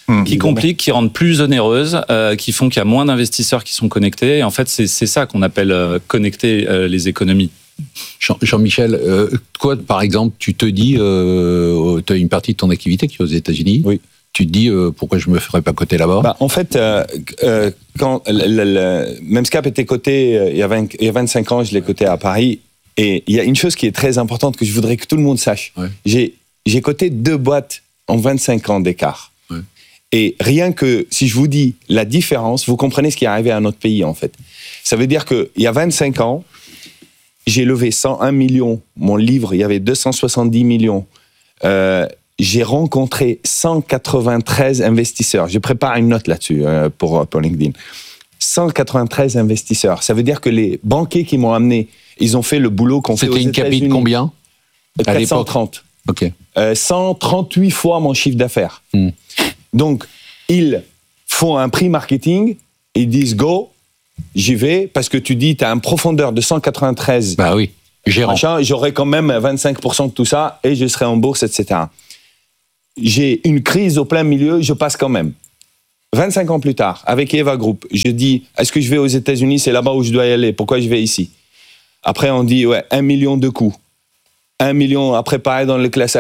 Mmh. Qui compliquent, qui rendent plus onéreuses, euh, qui font qu'il y a moins d'investisseurs qui sont connectés. Et en fait, c'est, c'est ça qu'on appelle euh, connecter euh, les économies. Jean, Jean-Michel, euh, toi, par exemple, tu te dis, euh, tu as une partie de ton activité qui est aux États-Unis. Oui. Tu te dis, euh, pourquoi je me ferais pas coter là-bas? Bah, en fait, euh, euh, quand le, le, Memscap était coté euh, il, y a vingt, il y a vingt-cinq ans, je l'ai coté à Paris. Et il y a une chose qui est très importante que je voudrais que tout le monde sache. Ouais. J'ai, j'ai coté deux boîtes en vingt-cinq ans d'écart. Ouais. Et rien que, si je vous dis la différence, vous comprenez ce qui est arrivé à notre pays, en fait. Ça veut dire qu'il y a vingt-cinq ans, j'ai levé cent un millions. Mon livre, il y avait deux cent soixante-dix millions. Euh, j'ai rencontré cent quatre-vingt-treize investisseurs. Je prépare une note là-dessus euh, pour, pour LinkedIn. cent quatre-vingt-treize investisseurs. Ça veut dire que les banquiers qui m'ont amené, ils ont fait le boulot qu'on fait aux États-Unis. C'était une capite combien quatre cent trente. Ok. Euh, cent trente-huit fois mon chiffre d'affaires. Hmm. Donc, ils font un prix marketing, ils disent go. J'y vais, parce que tu dis, tu as une profondeur de cent quatre-vingt-treize. Bah oui, gérant. Machin, j'aurai quand même vingt-cinq pour cent de tout ça et je serai en bourse, et cetera. J'ai une crise au plein milieu, je passe quand même. vingt-cinq ans plus tard, avec Eva Group, je dis, est-ce que je vais aux États-Unis? C'est là-bas où je dois y aller. Pourquoi je vais ici? Après, on dit, ouais, un million de coûts. Un million à préparer dans les classes